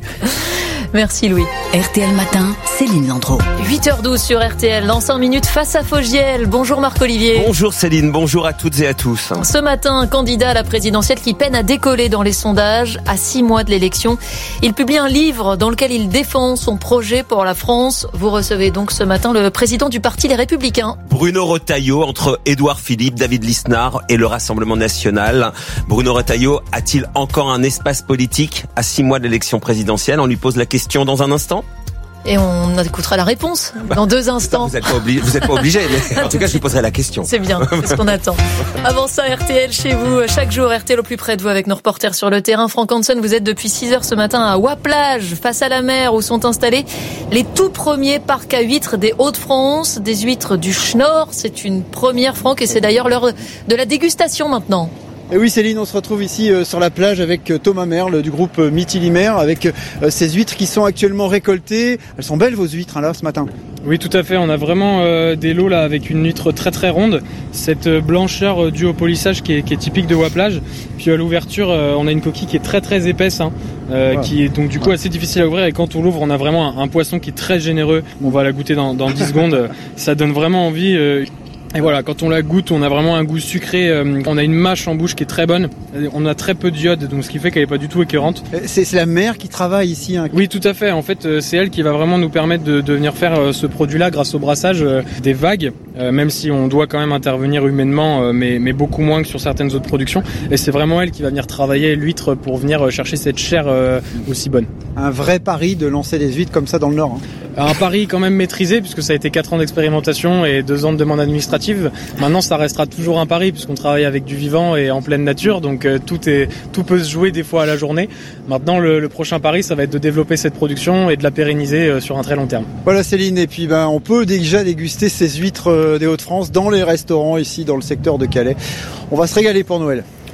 Merci Louis. RTL Matin, Céline Landreau. 8h12 sur RTL. Dans 5 minutes, face à Fogiel. Bonjour Marc-Olivier. Bonjour Céline, bonjour à toutes et à tous. Ce matin, un candidat à la présidentielle qui peine à décoller dans les sondages à 6 mois de l'élection. Il publie un livre dans lequel il défend son projet pour la France. Vous recevez donc ce matin le président du Parti Les Républicains. Bruno Retailleau, entre Édouard Philippe, David Lisnard et le Rassemblement National. Bruno Retailleau a-t-il encore un espace politique à 6 mois de l'élection présidentielle? On lui pose la question dans un instant. Et on écoutera la réponse dans 2 instants. Vous n'êtes pas obligé, mais en tout cas, je lui poserai la question. C'est bien, c'est ce qu'on attend. Avant ça, RTL chez vous, chaque jour, RTL au plus près de vous avec nos reporters sur le terrain. Franck Hansen, vous êtes depuis 6h ce matin à Ouaplage, face à la mer, où sont installés les tout premiers parcs à huîtres des Hauts-de-France, des huîtres du Schnorr. C'est une première, Franck, et c'est d'ailleurs l'heure de la dégustation maintenant. Et oui Céline, on se retrouve ici sur la plage avec Thomas Merle du groupe Mithilimer, avec ces huîtres qui sont actuellement récoltées. Elles sont belles vos huîtres là ce matin. Oui tout à fait, on a vraiment des lots là avec une huître très très ronde, cette blancheur due au polissage qui est typique de Ouaplage. Puis à l'ouverture on a une coquille qui est très très épaisse, qui est donc du coup assez difficile à ouvrir, et quand on l'ouvre on a vraiment un poisson qui est très généreux. On va la goûter dans 10 secondes, ça donne vraiment envie. Et voilà, quand on la goûte, on a vraiment un goût sucré. On a une mâche en bouche qui est très bonne. On a très peu d'iode, donc ce qui fait qu'elle est pas du tout écœurante. C'est la mer qui travaille ici. Oui, tout à fait. En fait, c'est elle qui va vraiment nous permettre de venir faire ce produit-là grâce au brassage des vagues, même si on doit quand même intervenir humainement, mais beaucoup moins que sur certaines autres productions. Et c'est vraiment elle qui va venir travailler l'huître pour venir chercher cette chair aussi bonne. Un vrai pari de lancer des huîtres comme ça dans le Nord. Un pari quand même maîtrisé, puisque ça a été 4 ans d'expérimentation et 2 ans de demande administrative. Maintenant, ça restera toujours un pari, puisqu'on travaille avec du vivant et en pleine nature, donc tout peut se jouer des fois à la journée. Maintenant, le prochain pari, ça va être de développer cette production et de la pérenniser sur un très long terme. Voilà Céline, et puis on peut déjà déguster ces huîtres des Hauts-de-France dans les restaurants ici dans le secteur de Calais. On va se régaler pour Noël.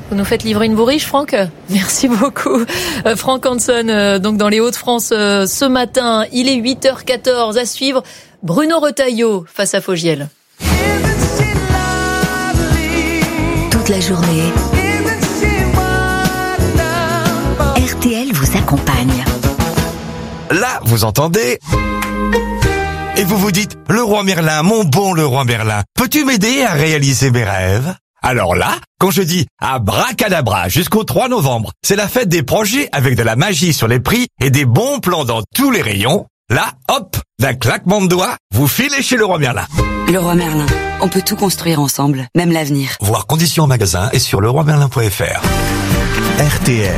Vous nous faites livrer une bourriche, Franck? Merci beaucoup. Franck Hanson, donc dans les Hauts-de-France ce matin. Il est 8h14 à suivre. Bruno Retailleau face à Fogiel. Toute la journée, RTL vous accompagne. Là, vous entendez ? Et vous vous dites, le roi Merlin, mon bon le roi Merlin, peux-tu m'aider à réaliser mes rêves ? Alors là, quand je dis abracadabra jusqu'au 3 novembre, c'est la fête des projets avec de la magie sur les prix et des bons plans dans tous les rayons. Là, hop, d'un claquement de doigts, vous filez chez le roi Merlin. Le roi Merlin, on peut tout construire ensemble, même l'avenir. Voir conditions en magasin et sur leroimerlin.fr. RTL.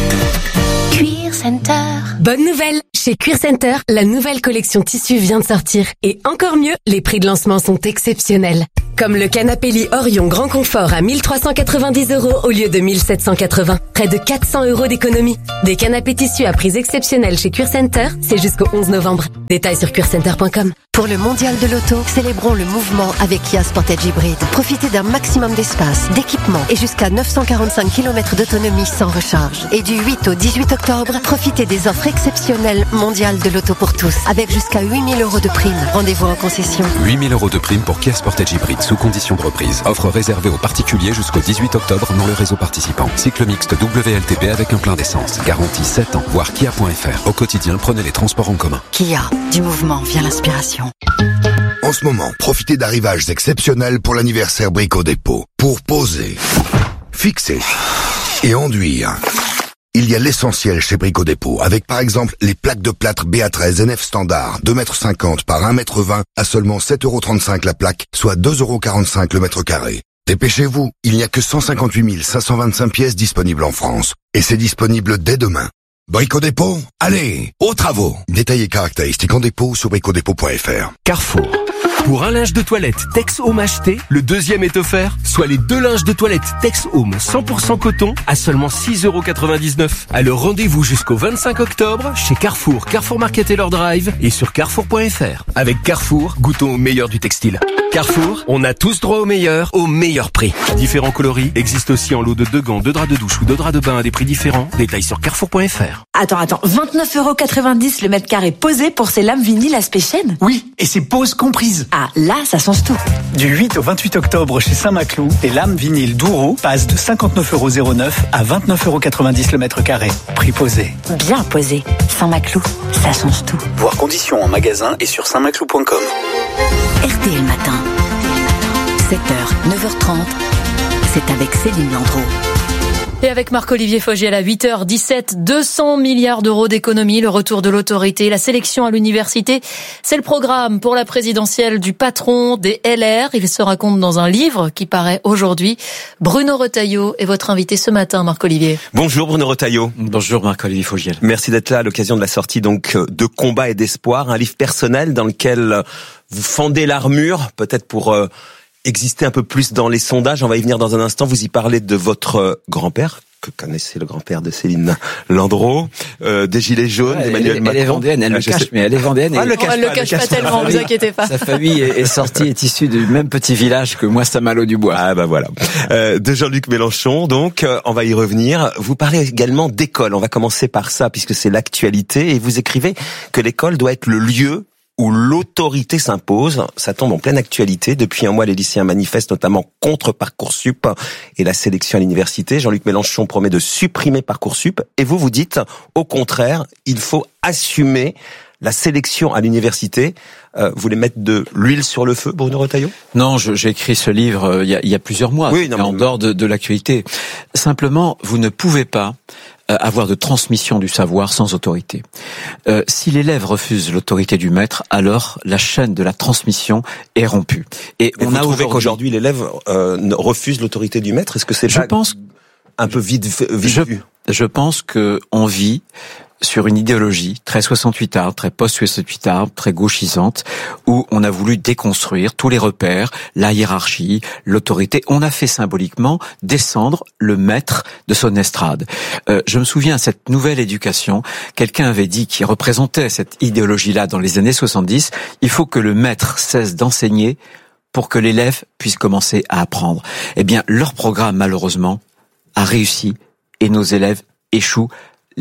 Cuir Center. Bonne nouvelle! Chez Cuir Center, la nouvelle collection tissu vient de sortir. Et encore mieux, les prix de lancement sont exceptionnels. Comme le canapé lit Orion Grand Confort à 1390 € au lieu de 1780. Près de 400 € d'économie. Des canapés tissus à prix exceptionnels chez Cuir Center, c'est jusqu'au 11 novembre. Détails sur cuircenter.com. Pour le mondial de l'auto, célébrons le mouvement avec Kia Sportage Hybrid. Profitez d'un maximum d'espace, d'équipement et jusqu'à 945 km d'autonomie sans recharge. Et du 8 au 18 octobre, profitez des offres exceptionnelles mondiales de l'auto pour tous, avec jusqu'à 8 000 € de prime. Rendez-vous en concession. 8 000 € de prime pour Kia Sportage Hybrid sous condition de reprise. Offre réservée aux particuliers jusqu'au 18 octobre dans le réseau participant. Cycle mixte WLTP avec un plein d'essence. Garantie 7 ans. Voir kia.fr. Au quotidien, prenez les transports en commun. Kia, du mouvement vient l'inspiration. En ce moment, profitez d'arrivages exceptionnels pour l'anniversaire Brico Dépôt. Pour poser, fixer et enduire. Il y a l'essentiel chez Brico Dépôt, avec par exemple les plaques de plâtre BA13 NF standard, 2,50 m par 1,20 m à seulement 7,35 € la plaque, soit 2,45 € le mètre carré. Dépêchez-vous, il n'y a que 158 525 pièces disponibles en France. Et c'est disponible dès demain. Brico Dépôt, allez, aux travaux. Détails et caractéristiques en dépôt sur bricodépôt.fr. Carrefour. Pour un linge de toilette Tex Home acheté, le deuxième est offert, soit les 2 linges de toilette Tex Home 100% coton à seulement 6,99 €. Alors rendez-vous jusqu'au 25 octobre chez Carrefour, Carrefour Market Taylor Drive et sur carrefour.fr. Avec Carrefour, goûtons au meilleur du textile. Carrefour, on a tous droit au meilleur prix. Différents coloris existent aussi en lot de 2 gants, 2 draps de douche ou 2 draps de bain à des prix différents. Détails sur carrefour.fr. Attends, 29,90 € le mètre carré posé pour ces lames vinyle aspect chêne? Oui, et c'est pose comprise. Ah, là, ça change tout. Du 8 au 28 octobre chez Saint-Maclou, les lames vinyles Douro passent de 59,09 € à 29,90 € le mètre carré. Prix posé. Bien posé. Saint-Maclou, ça change tout. Voir conditions en magasin et sur saintmaclou.com. RTL Matin. 7h, 9h30. C'est avec Céline Landreau. Et avec Marc-Olivier Fogiel à 8h17, 200 milliards d'euros d'économie, le retour de l'autorité, la sélection à l'université. C'est le programme pour la présidentielle du patron des LR. Il se raconte dans un livre qui paraît aujourd'hui. Bruno Retailleau est votre invité ce matin, Marc-Olivier. Bonjour Bruno Retailleau. Bonjour Marc-Olivier Fogiel. Merci d'être là à l'occasion de la sortie donc de Combat et d'espoir, un livre personnel dans lequel vous fendez l'armure, peut-être pour exister un peu plus dans les sondages. On va y venir dans un instant. Vous y parlez de votre grand-père, que connaissez le grand-père de Céline Landreau, des Gilets jaunes, d'Emmanuel Macron. Elle est vendéenne, elle le cache, mais elle est vendéenne. Elle le cache pas tellement, vous inquiétez pas. Sa famille est issue du même petit village que moi, Saint-Malo-du-Bois. Ah bah voilà. De Jean-Luc Mélenchon, donc, on va y revenir. Vous parlez également d'école. On va commencer par ça, puisque c'est l'actualité. Et vous écrivez que l'école doit être le lieu où l'autorité s'impose. Ça tombe en pleine actualité. Depuis un mois, les lycéens manifestent notamment contre Parcoursup et la sélection à l'université. Jean-Luc Mélenchon promet de supprimer Parcoursup. Et vous dites, au contraire, il faut assumer la sélection à l'université. Vous voulez mettre de l'huile sur le feu, Bruno Retailleau? Non, j'ai écrit ce livre il y a plusieurs mois, oui, en dehors de l'actualité. Simplement, vous ne pouvez pas avoir de transmission du savoir sans autorité. Si l'élève refuse l'autorité du maître, alors la chaîne de la transmission est rompue. Et on a trouvé qu'aujourd'hui l'élève refuse l'autorité du maître. Est-ce que c'est un peu vite vu? Je pense que on vit sur une idéologie très 68arde, très post-68arde, très gauchisante, où on a voulu déconstruire tous les repères, la hiérarchie, l'autorité. On a fait symboliquement descendre le maître de son estrade. Je me souviens, cette nouvelle éducation, quelqu'un avait dit, qui représentait cette idéologie-là dans les années 70, il faut que le maître cesse d'enseigner pour que l'élève puisse commencer à apprendre. Eh bien, leur programme, malheureusement, a réussi et nos élèves échouent.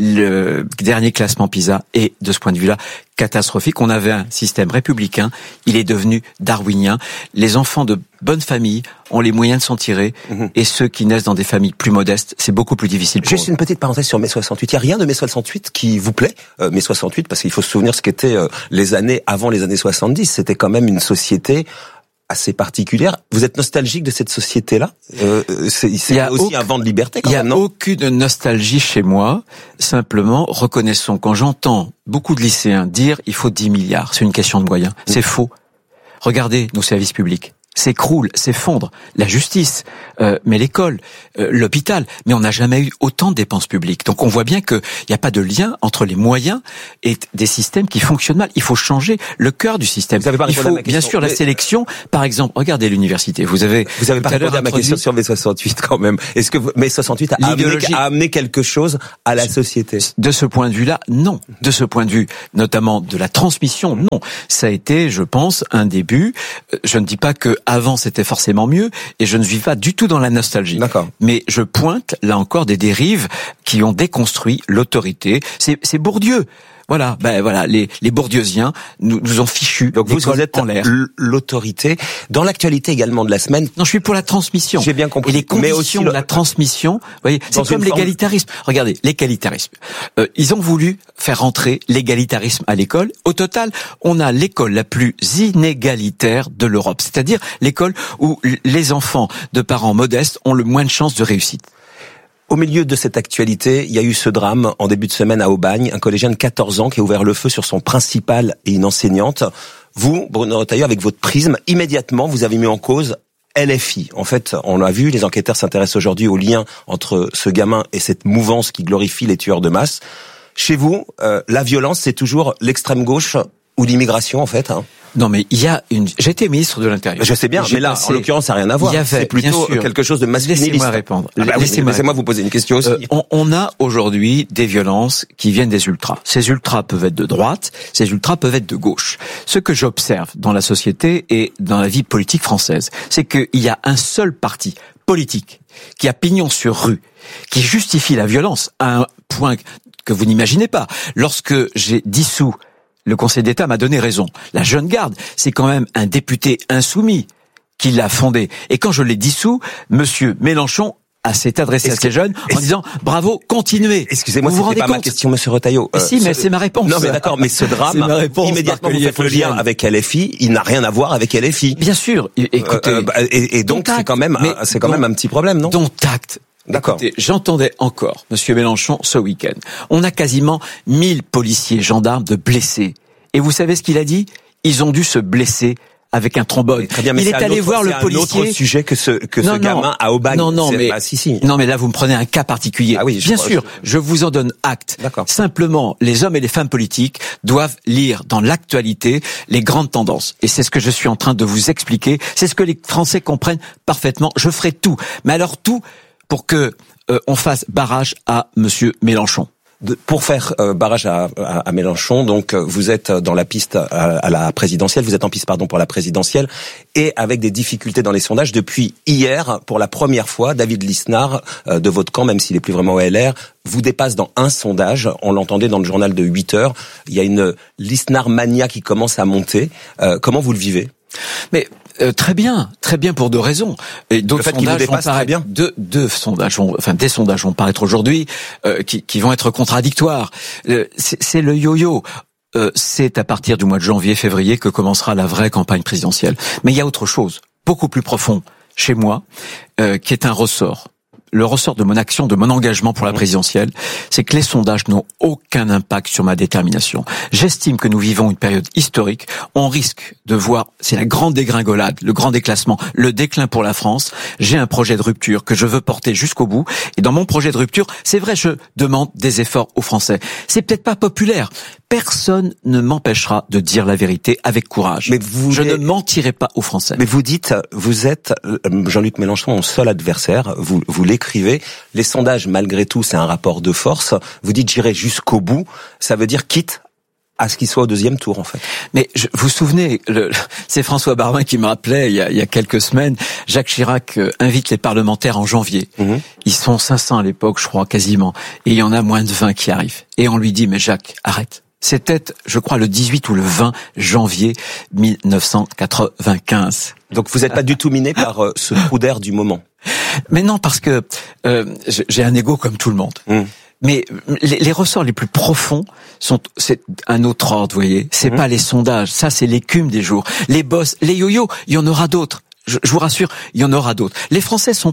Le dernier classement PISA est, de ce point de vue-là, catastrophique. On avait un système républicain, il est devenu darwinien. Les enfants de bonne famille ont les moyens de s'en tirer, et ceux qui naissent dans des familles plus modestes, c'est beaucoup plus difficile pour Juste eux. une petite parenthèse sur mai 68. Il n'y a rien de mai 68 qui vous plaît, mai 68, parce qu'il faut se souvenir ce qu'étaient les années avant les années 70. C'était quand même une société assez particulière. Vous êtes nostalgique de cette société-là? C'est aussi un vent de liberté quand même, non? Il n'y a aucune nostalgie chez moi. Simplement, reconnaissons, quand j'entends beaucoup de lycéens dire il faut 10 milliards, c'est une question de moyens. C'est faux. Regardez nos services publics. S'écroulent, s'effondrent, la justice, mais l'école, l'hôpital, mais on n'a jamais eu autant de dépenses publiques. Donc on voit bien qu'il n'y a pas de lien entre les moyens et des systèmes qui fonctionnent mal. Il faut changer le cœur du système. Il faut bien sûr la sélection. Par exemple, regardez l'université. Vous avez pas répondu à ma question sur mai 68 quand même. Est-ce que mai 68 a amené quelque chose à la société? De ce point de vue-là, non. De ce point de vue, notamment de la transmission, non. Ça a été, je pense, un début. Je ne dis pas que avant c'était forcément mieux, et je ne vis pas du tout dans la nostalgie. D'accord. Mais je pointe là encore des dérives qui ont déconstruit l'autorité. C'est Bourdieu. Voilà, les bourdieusiens nous ont fichu. Donc vous êtes en l'air. L'autorité. Dans l'actualité également de la semaine. Non, je suis pour la transmission. J'ai bien compris. Et les conditions de la transmission, vous voyez, c'est comme l'égalitarisme. Regardez, l'égalitarisme. Ils ont voulu faire entrer l'égalitarisme à l'école. Au total, on a l'école la plus inégalitaire de l'Europe. C'est-à-dire l'école où les enfants de parents modestes ont le moins de chances de réussite. Au milieu de cette actualité, il y a eu ce drame en début de semaine à Aubagne, un collégien de 14 ans qui a ouvert le feu sur son principal et une enseignante. Vous, Bruno Retailleau, avec votre prisme, immédiatement, vous avez mis en cause LFI. En fait, on l'a vu, les enquêteurs s'intéressent aujourd'hui au lien entre ce gamin et cette mouvance qui glorifie les tueurs de masse. Chez vous, la violence, c'est toujours l'extrême gauche ou l'immigration, en fait, hein. Non, mais j'étais ministre de l'Intérieur. Je sais bien, mais là, en l'occurrence, ça n'a rien à voir. C'est plutôt quelque chose de masculiniste. Laissez-moi répondre. Laissez-moi vous poser une question aussi. On a aujourd'hui des violences qui viennent des ultras. Ces ultras peuvent être de droite, ces ultras peuvent être de gauche. Ce que j'observe dans la société et dans la vie politique française, c'est qu'il y a un seul parti politique qui a pignon sur rue, qui justifie la violence à un point que vous n'imaginez pas. Lorsque j'ai dissous, le Conseil d'État m'a donné raison. La Jeune Garde, c'est quand même un député insoumis qui l'a fondé. Et quand je l'ai dissous, Monsieur Mélenchon s'est adressé à ces jeunes en disant « Bravo, continuez ». Excusez-moi, c'était pas ma question, Monsieur Retailleau. Si, mais c'est ma réponse. Non, mais d'accord, mais ce drame, immédiatement, vous faites le lien avec LFI, il n'a rien à voir avec LFI. Bien sûr. Écoutez, et donc, c'est quand même un petit problème, non? Dont acte. D'accord. Écoutez, j'entendais encore Monsieur Mélenchon ce week-end. On a quasiment 1000 policiers, gendarmes de blessés. Et vous savez ce qu'il a dit? Ils ont dû se blesser avec un trombone. Très bien, mais il est allé voir le policier. C'est un autre sujet que ce gamin à Aubagne. Non, mais non, mais là vous me prenez un cas particulier. Ah oui, bien sûr, je vous en donne acte. D'accord. Simplement, les hommes et les femmes politiques doivent lire dans l'actualité les grandes tendances. Et c'est ce que je suis en train de vous expliquer. C'est ce que les Français comprennent parfaitement. Je ferai tout. Mais alors tout pour que on fasse barrage à Monsieur Mélenchon. Pour faire barrage à Mélenchon, donc vous êtes dans la piste à la présidentielle, vous êtes en piste pour la présidentielle, et avec des difficultés dans les sondages depuis hier, pour la première fois, David Lisnard de votre camp, même s'il est plus vraiment au LR, vous dépasse dans un sondage. On l'entendait dans le journal de 8 heures. Il y a une Lisnard mania qui commence à monter. Comment vous le vivez? Mais très bien pour deux raisons. Et d'autres sondages vont paraître, deux sondages, des sondages vont paraître aujourd'hui qui vont être contradictoires. C'est le yo-yo. C'est à partir du mois de janvier-février que commencera la vraie campagne présidentielle. Mais il y a autre chose, beaucoup plus profond chez moi, qui est un ressort. Le ressort de mon action, de mon engagement pour la présidentielle, c'est que les sondages n'ont aucun impact sur ma détermination. J'estime que nous vivons une période historique. On risque de voir, c'est la grande dégringolade, le grand déclassement, le déclin pour la France. J'ai un projet de rupture que je veux porter jusqu'au bout. Et dans mon projet de rupture, c'est vrai, je demande des efforts aux Français. C'est peut-être pas populaire. Personne ne m'empêchera de dire la vérité avec courage. Mais je ne mentirai pas aux Français. Mais vous dites, vous êtes Jean-Luc Mélenchon, mon seul adversaire. Vous l'écrivez. Les sondages, malgré tout, c'est un rapport de force. Vous dites, j'irai jusqu'au bout. Ça veut dire quitte à ce qu'il soit au deuxième tour, en fait. Mais vous vous souvenez, c'est François Baroin qui me rappelait il y a quelques semaines, Jacques Chirac invite les parlementaires en janvier. Ils sont 500 à l'époque, je crois, quasiment. Et il y en a moins de 20 qui arrivent. Et on lui dit, mais Jacques, arrête. C'était, je crois, le 18 ou le 20 janvier 1995. Donc vous n'êtes pas du tout miné par ce trou d'air du moment. Mais non, parce que j'ai un ego comme tout le monde. Mais les ressorts les plus profonds c'est un autre ordre, vous voyez. C'est pas les sondages, ça c'est l'écume des jours. Les boss, les yo-yo, il y en aura d'autres. Je vous rassure, il y en aura d'autres. Les Français sont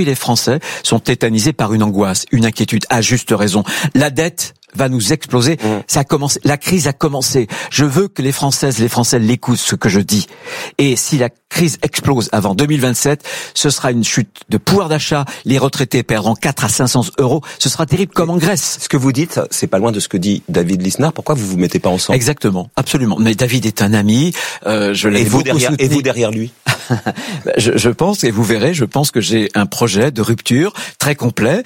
tétanisés par une angoisse, une inquiétude, à juste raison. La dette va nous exploser. Ça a commencé, la crise a commencé. Je veux que les Françaises et les Français l'écoutent, ce que je dis. Et si la crise explose avant 2027, ce sera une chute de pouvoir d'achat. Les retraités perdront 4 à 500 euros. Ce sera terrible comme en Grèce. Ce que vous dites, c'est pas loin de ce que dit David Lisnard. Pourquoi vous vous mettez pas ensemble? Exactement, absolument. Mais David est un ami. Je l'ai beaucoup soutenu. Et vous derrière lui? Je pense, et vous verrez, je pense que j'ai un projet de rupture très complet.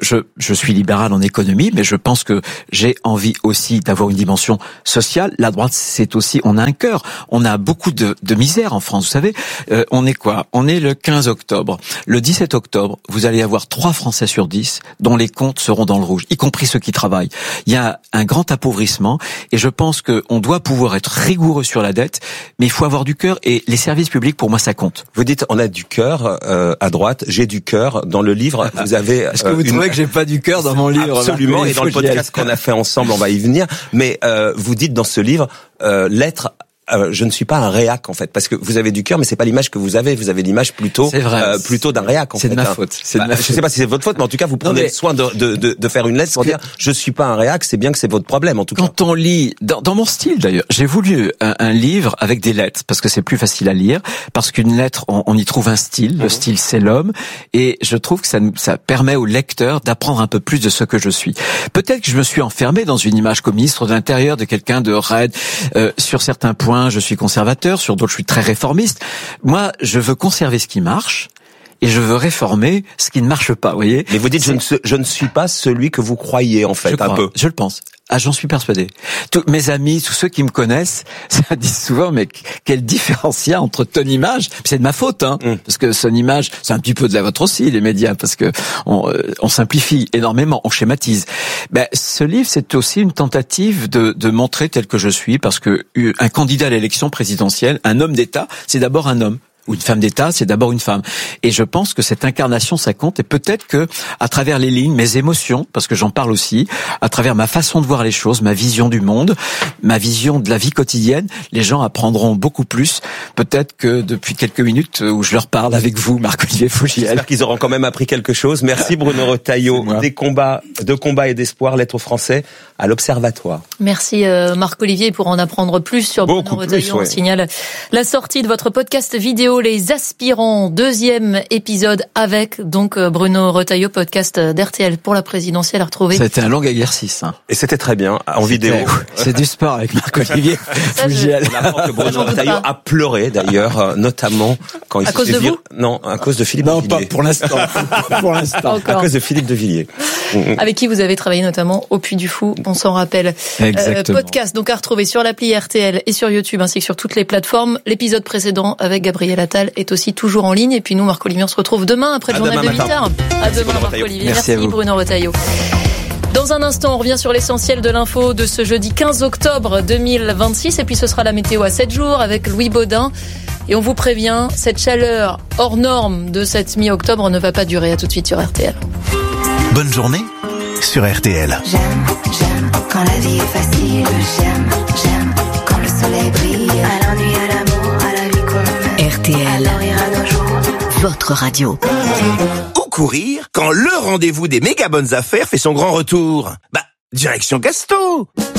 Je suis libéral en économie, mais je pense que j'ai envie aussi d'avoir une dimension sociale. La droite, c'est aussi, on a un cœur. On a beaucoup de misère en France, vous savez. On est quoi? On est le 15 octobre. Le 17 octobre, vous allez avoir 3 Français sur 10 dont les comptes seront dans le rouge, y compris ceux qui travaillent. Il y a un grand appauvrissement et je pense qu'on doit pouvoir être rigoureux sur la dette, mais il faut avoir du cœur et les services publics, pour moi, ça compte. Vous dites, on a du cœur à droite, j'ai du cœur. Dans le livre, vous avez... Est-ce que vous trouvez que j'ai pas du cœur dans mon livre? Absolument, et dans le podcast qu'on a fait ensemble, on va y venir. Mais vous dites dans ce livre, l'être... je ne suis pas un réac en fait, parce que vous avez du cœur, mais c'est pas l'image que vous avez. Vous avez l'image plutôt, plutôt d'un réac. En fait, c'est de ma faute. C'est de ma faute. Je sais pas si c'est votre faute, mais en tout cas, vous prenez le soin de faire une lettre pour dire je suis pas un réac. C'est bien que c'est votre problème en tout cas. Quand on lit dans mon style d'ailleurs, j'ai voulu un livre avec des lettres parce que c'est plus facile à lire. Parce qu'une lettre, on y trouve un style. Le style, c'est l'homme, et je trouve que ça permet au lecteur d'apprendre un peu plus de ce que je suis. Peut-être que je me suis enfermé dans une image comme ministre de l'Intérieur de quelqu'un de raide sur certains points. Je suis conservateur, sur d'autres je suis très réformiste. Moi, je veux conserver ce qui marche et je veux réformer ce qui ne marche pas, vous voyez. Mais vous dites je ne suis pas celui que vous croyez en fait, Je le pense. Ah, j'en suis persuadé. Tous mes amis, tous ceux qui me connaissent, ça disent souvent, mais quelle différence il y a entre ton image, c'est de ma faute, parce que son image, c'est un petit peu de la vôtre aussi, les médias, parce que on simplifie énormément, on schématise. Ce livre, c'est aussi une tentative de montrer tel que je suis, parce que un candidat à l'élection présidentielle, un homme d'État, c'est d'abord un homme. Ou une femme d'État, c'est d'abord une femme. Et je pense que cette incarnation, ça compte. Et peut-être que, à travers les lignes, mes émotions, parce que j'en parle aussi, à travers ma façon de voir les choses, ma vision du monde, ma vision de la vie quotidienne, les gens apprendront beaucoup plus. Peut-être que depuis quelques minutes où je leur parle avec vous, Marc-Olivier Fougiel. J'espère qu'ils auront quand même appris quelque chose. Merci Bruno Retailleau. De combats et d'espoir, lettres aux Français à l'Observatoire. Merci Marc-Olivier. Pour en apprendre plus sur Bruno Retailleau, on signale la sortie de votre podcast vidéo Les Aspirants, 2e épisode avec donc Bruno Retailleau, podcast d'RTL pour la présidentielle à retrouver. C'était un long exercice. Et c'était très bien en vidéo. C'est du sport avec Marc-Olivier Fougiel. On apprend que Bruno Retailleau a pleuré d'ailleurs, notamment quand il s'est fait virer. Non, à cause de Philippe de Villiers. Non, pas pour l'instant. Pour l'instant. À cause de Philippe de Villiers. Avec qui vous avez travaillé notamment au Puy du Fou, on s'en rappelle. Exactement. Podcast donc à retrouver sur l'appli RTL et sur YouTube ainsi que sur toutes les plateformes. L'épisode précédent avec Gabriel Attal est aussi toujours en ligne. Et puis nous, Marc-Olivier, on se retrouve demain après le journal de 8h. À demain, Marc-Olivier. Merci Bruno Retailleau. Dans un instant, on revient sur l'essentiel de l'info de ce jeudi 15 octobre 2026. Et puis ce sera la météo à 7 jours avec Louis Baudin. Et on vous prévient, cette chaleur hors norme de cette mi-octobre ne va pas durer. À tout de suite sur RTL. Bonne journée sur RTL. J'aime quand la vie est facile. J'aime quand le soleil brille. À l'ennui, à l'amour, à la vie qu'on mène. RTL, Alors ira nos jours. votre radio. Ou courir quand le rendez-vous des méga bonnes affaires fait son grand retour. Direction Casto.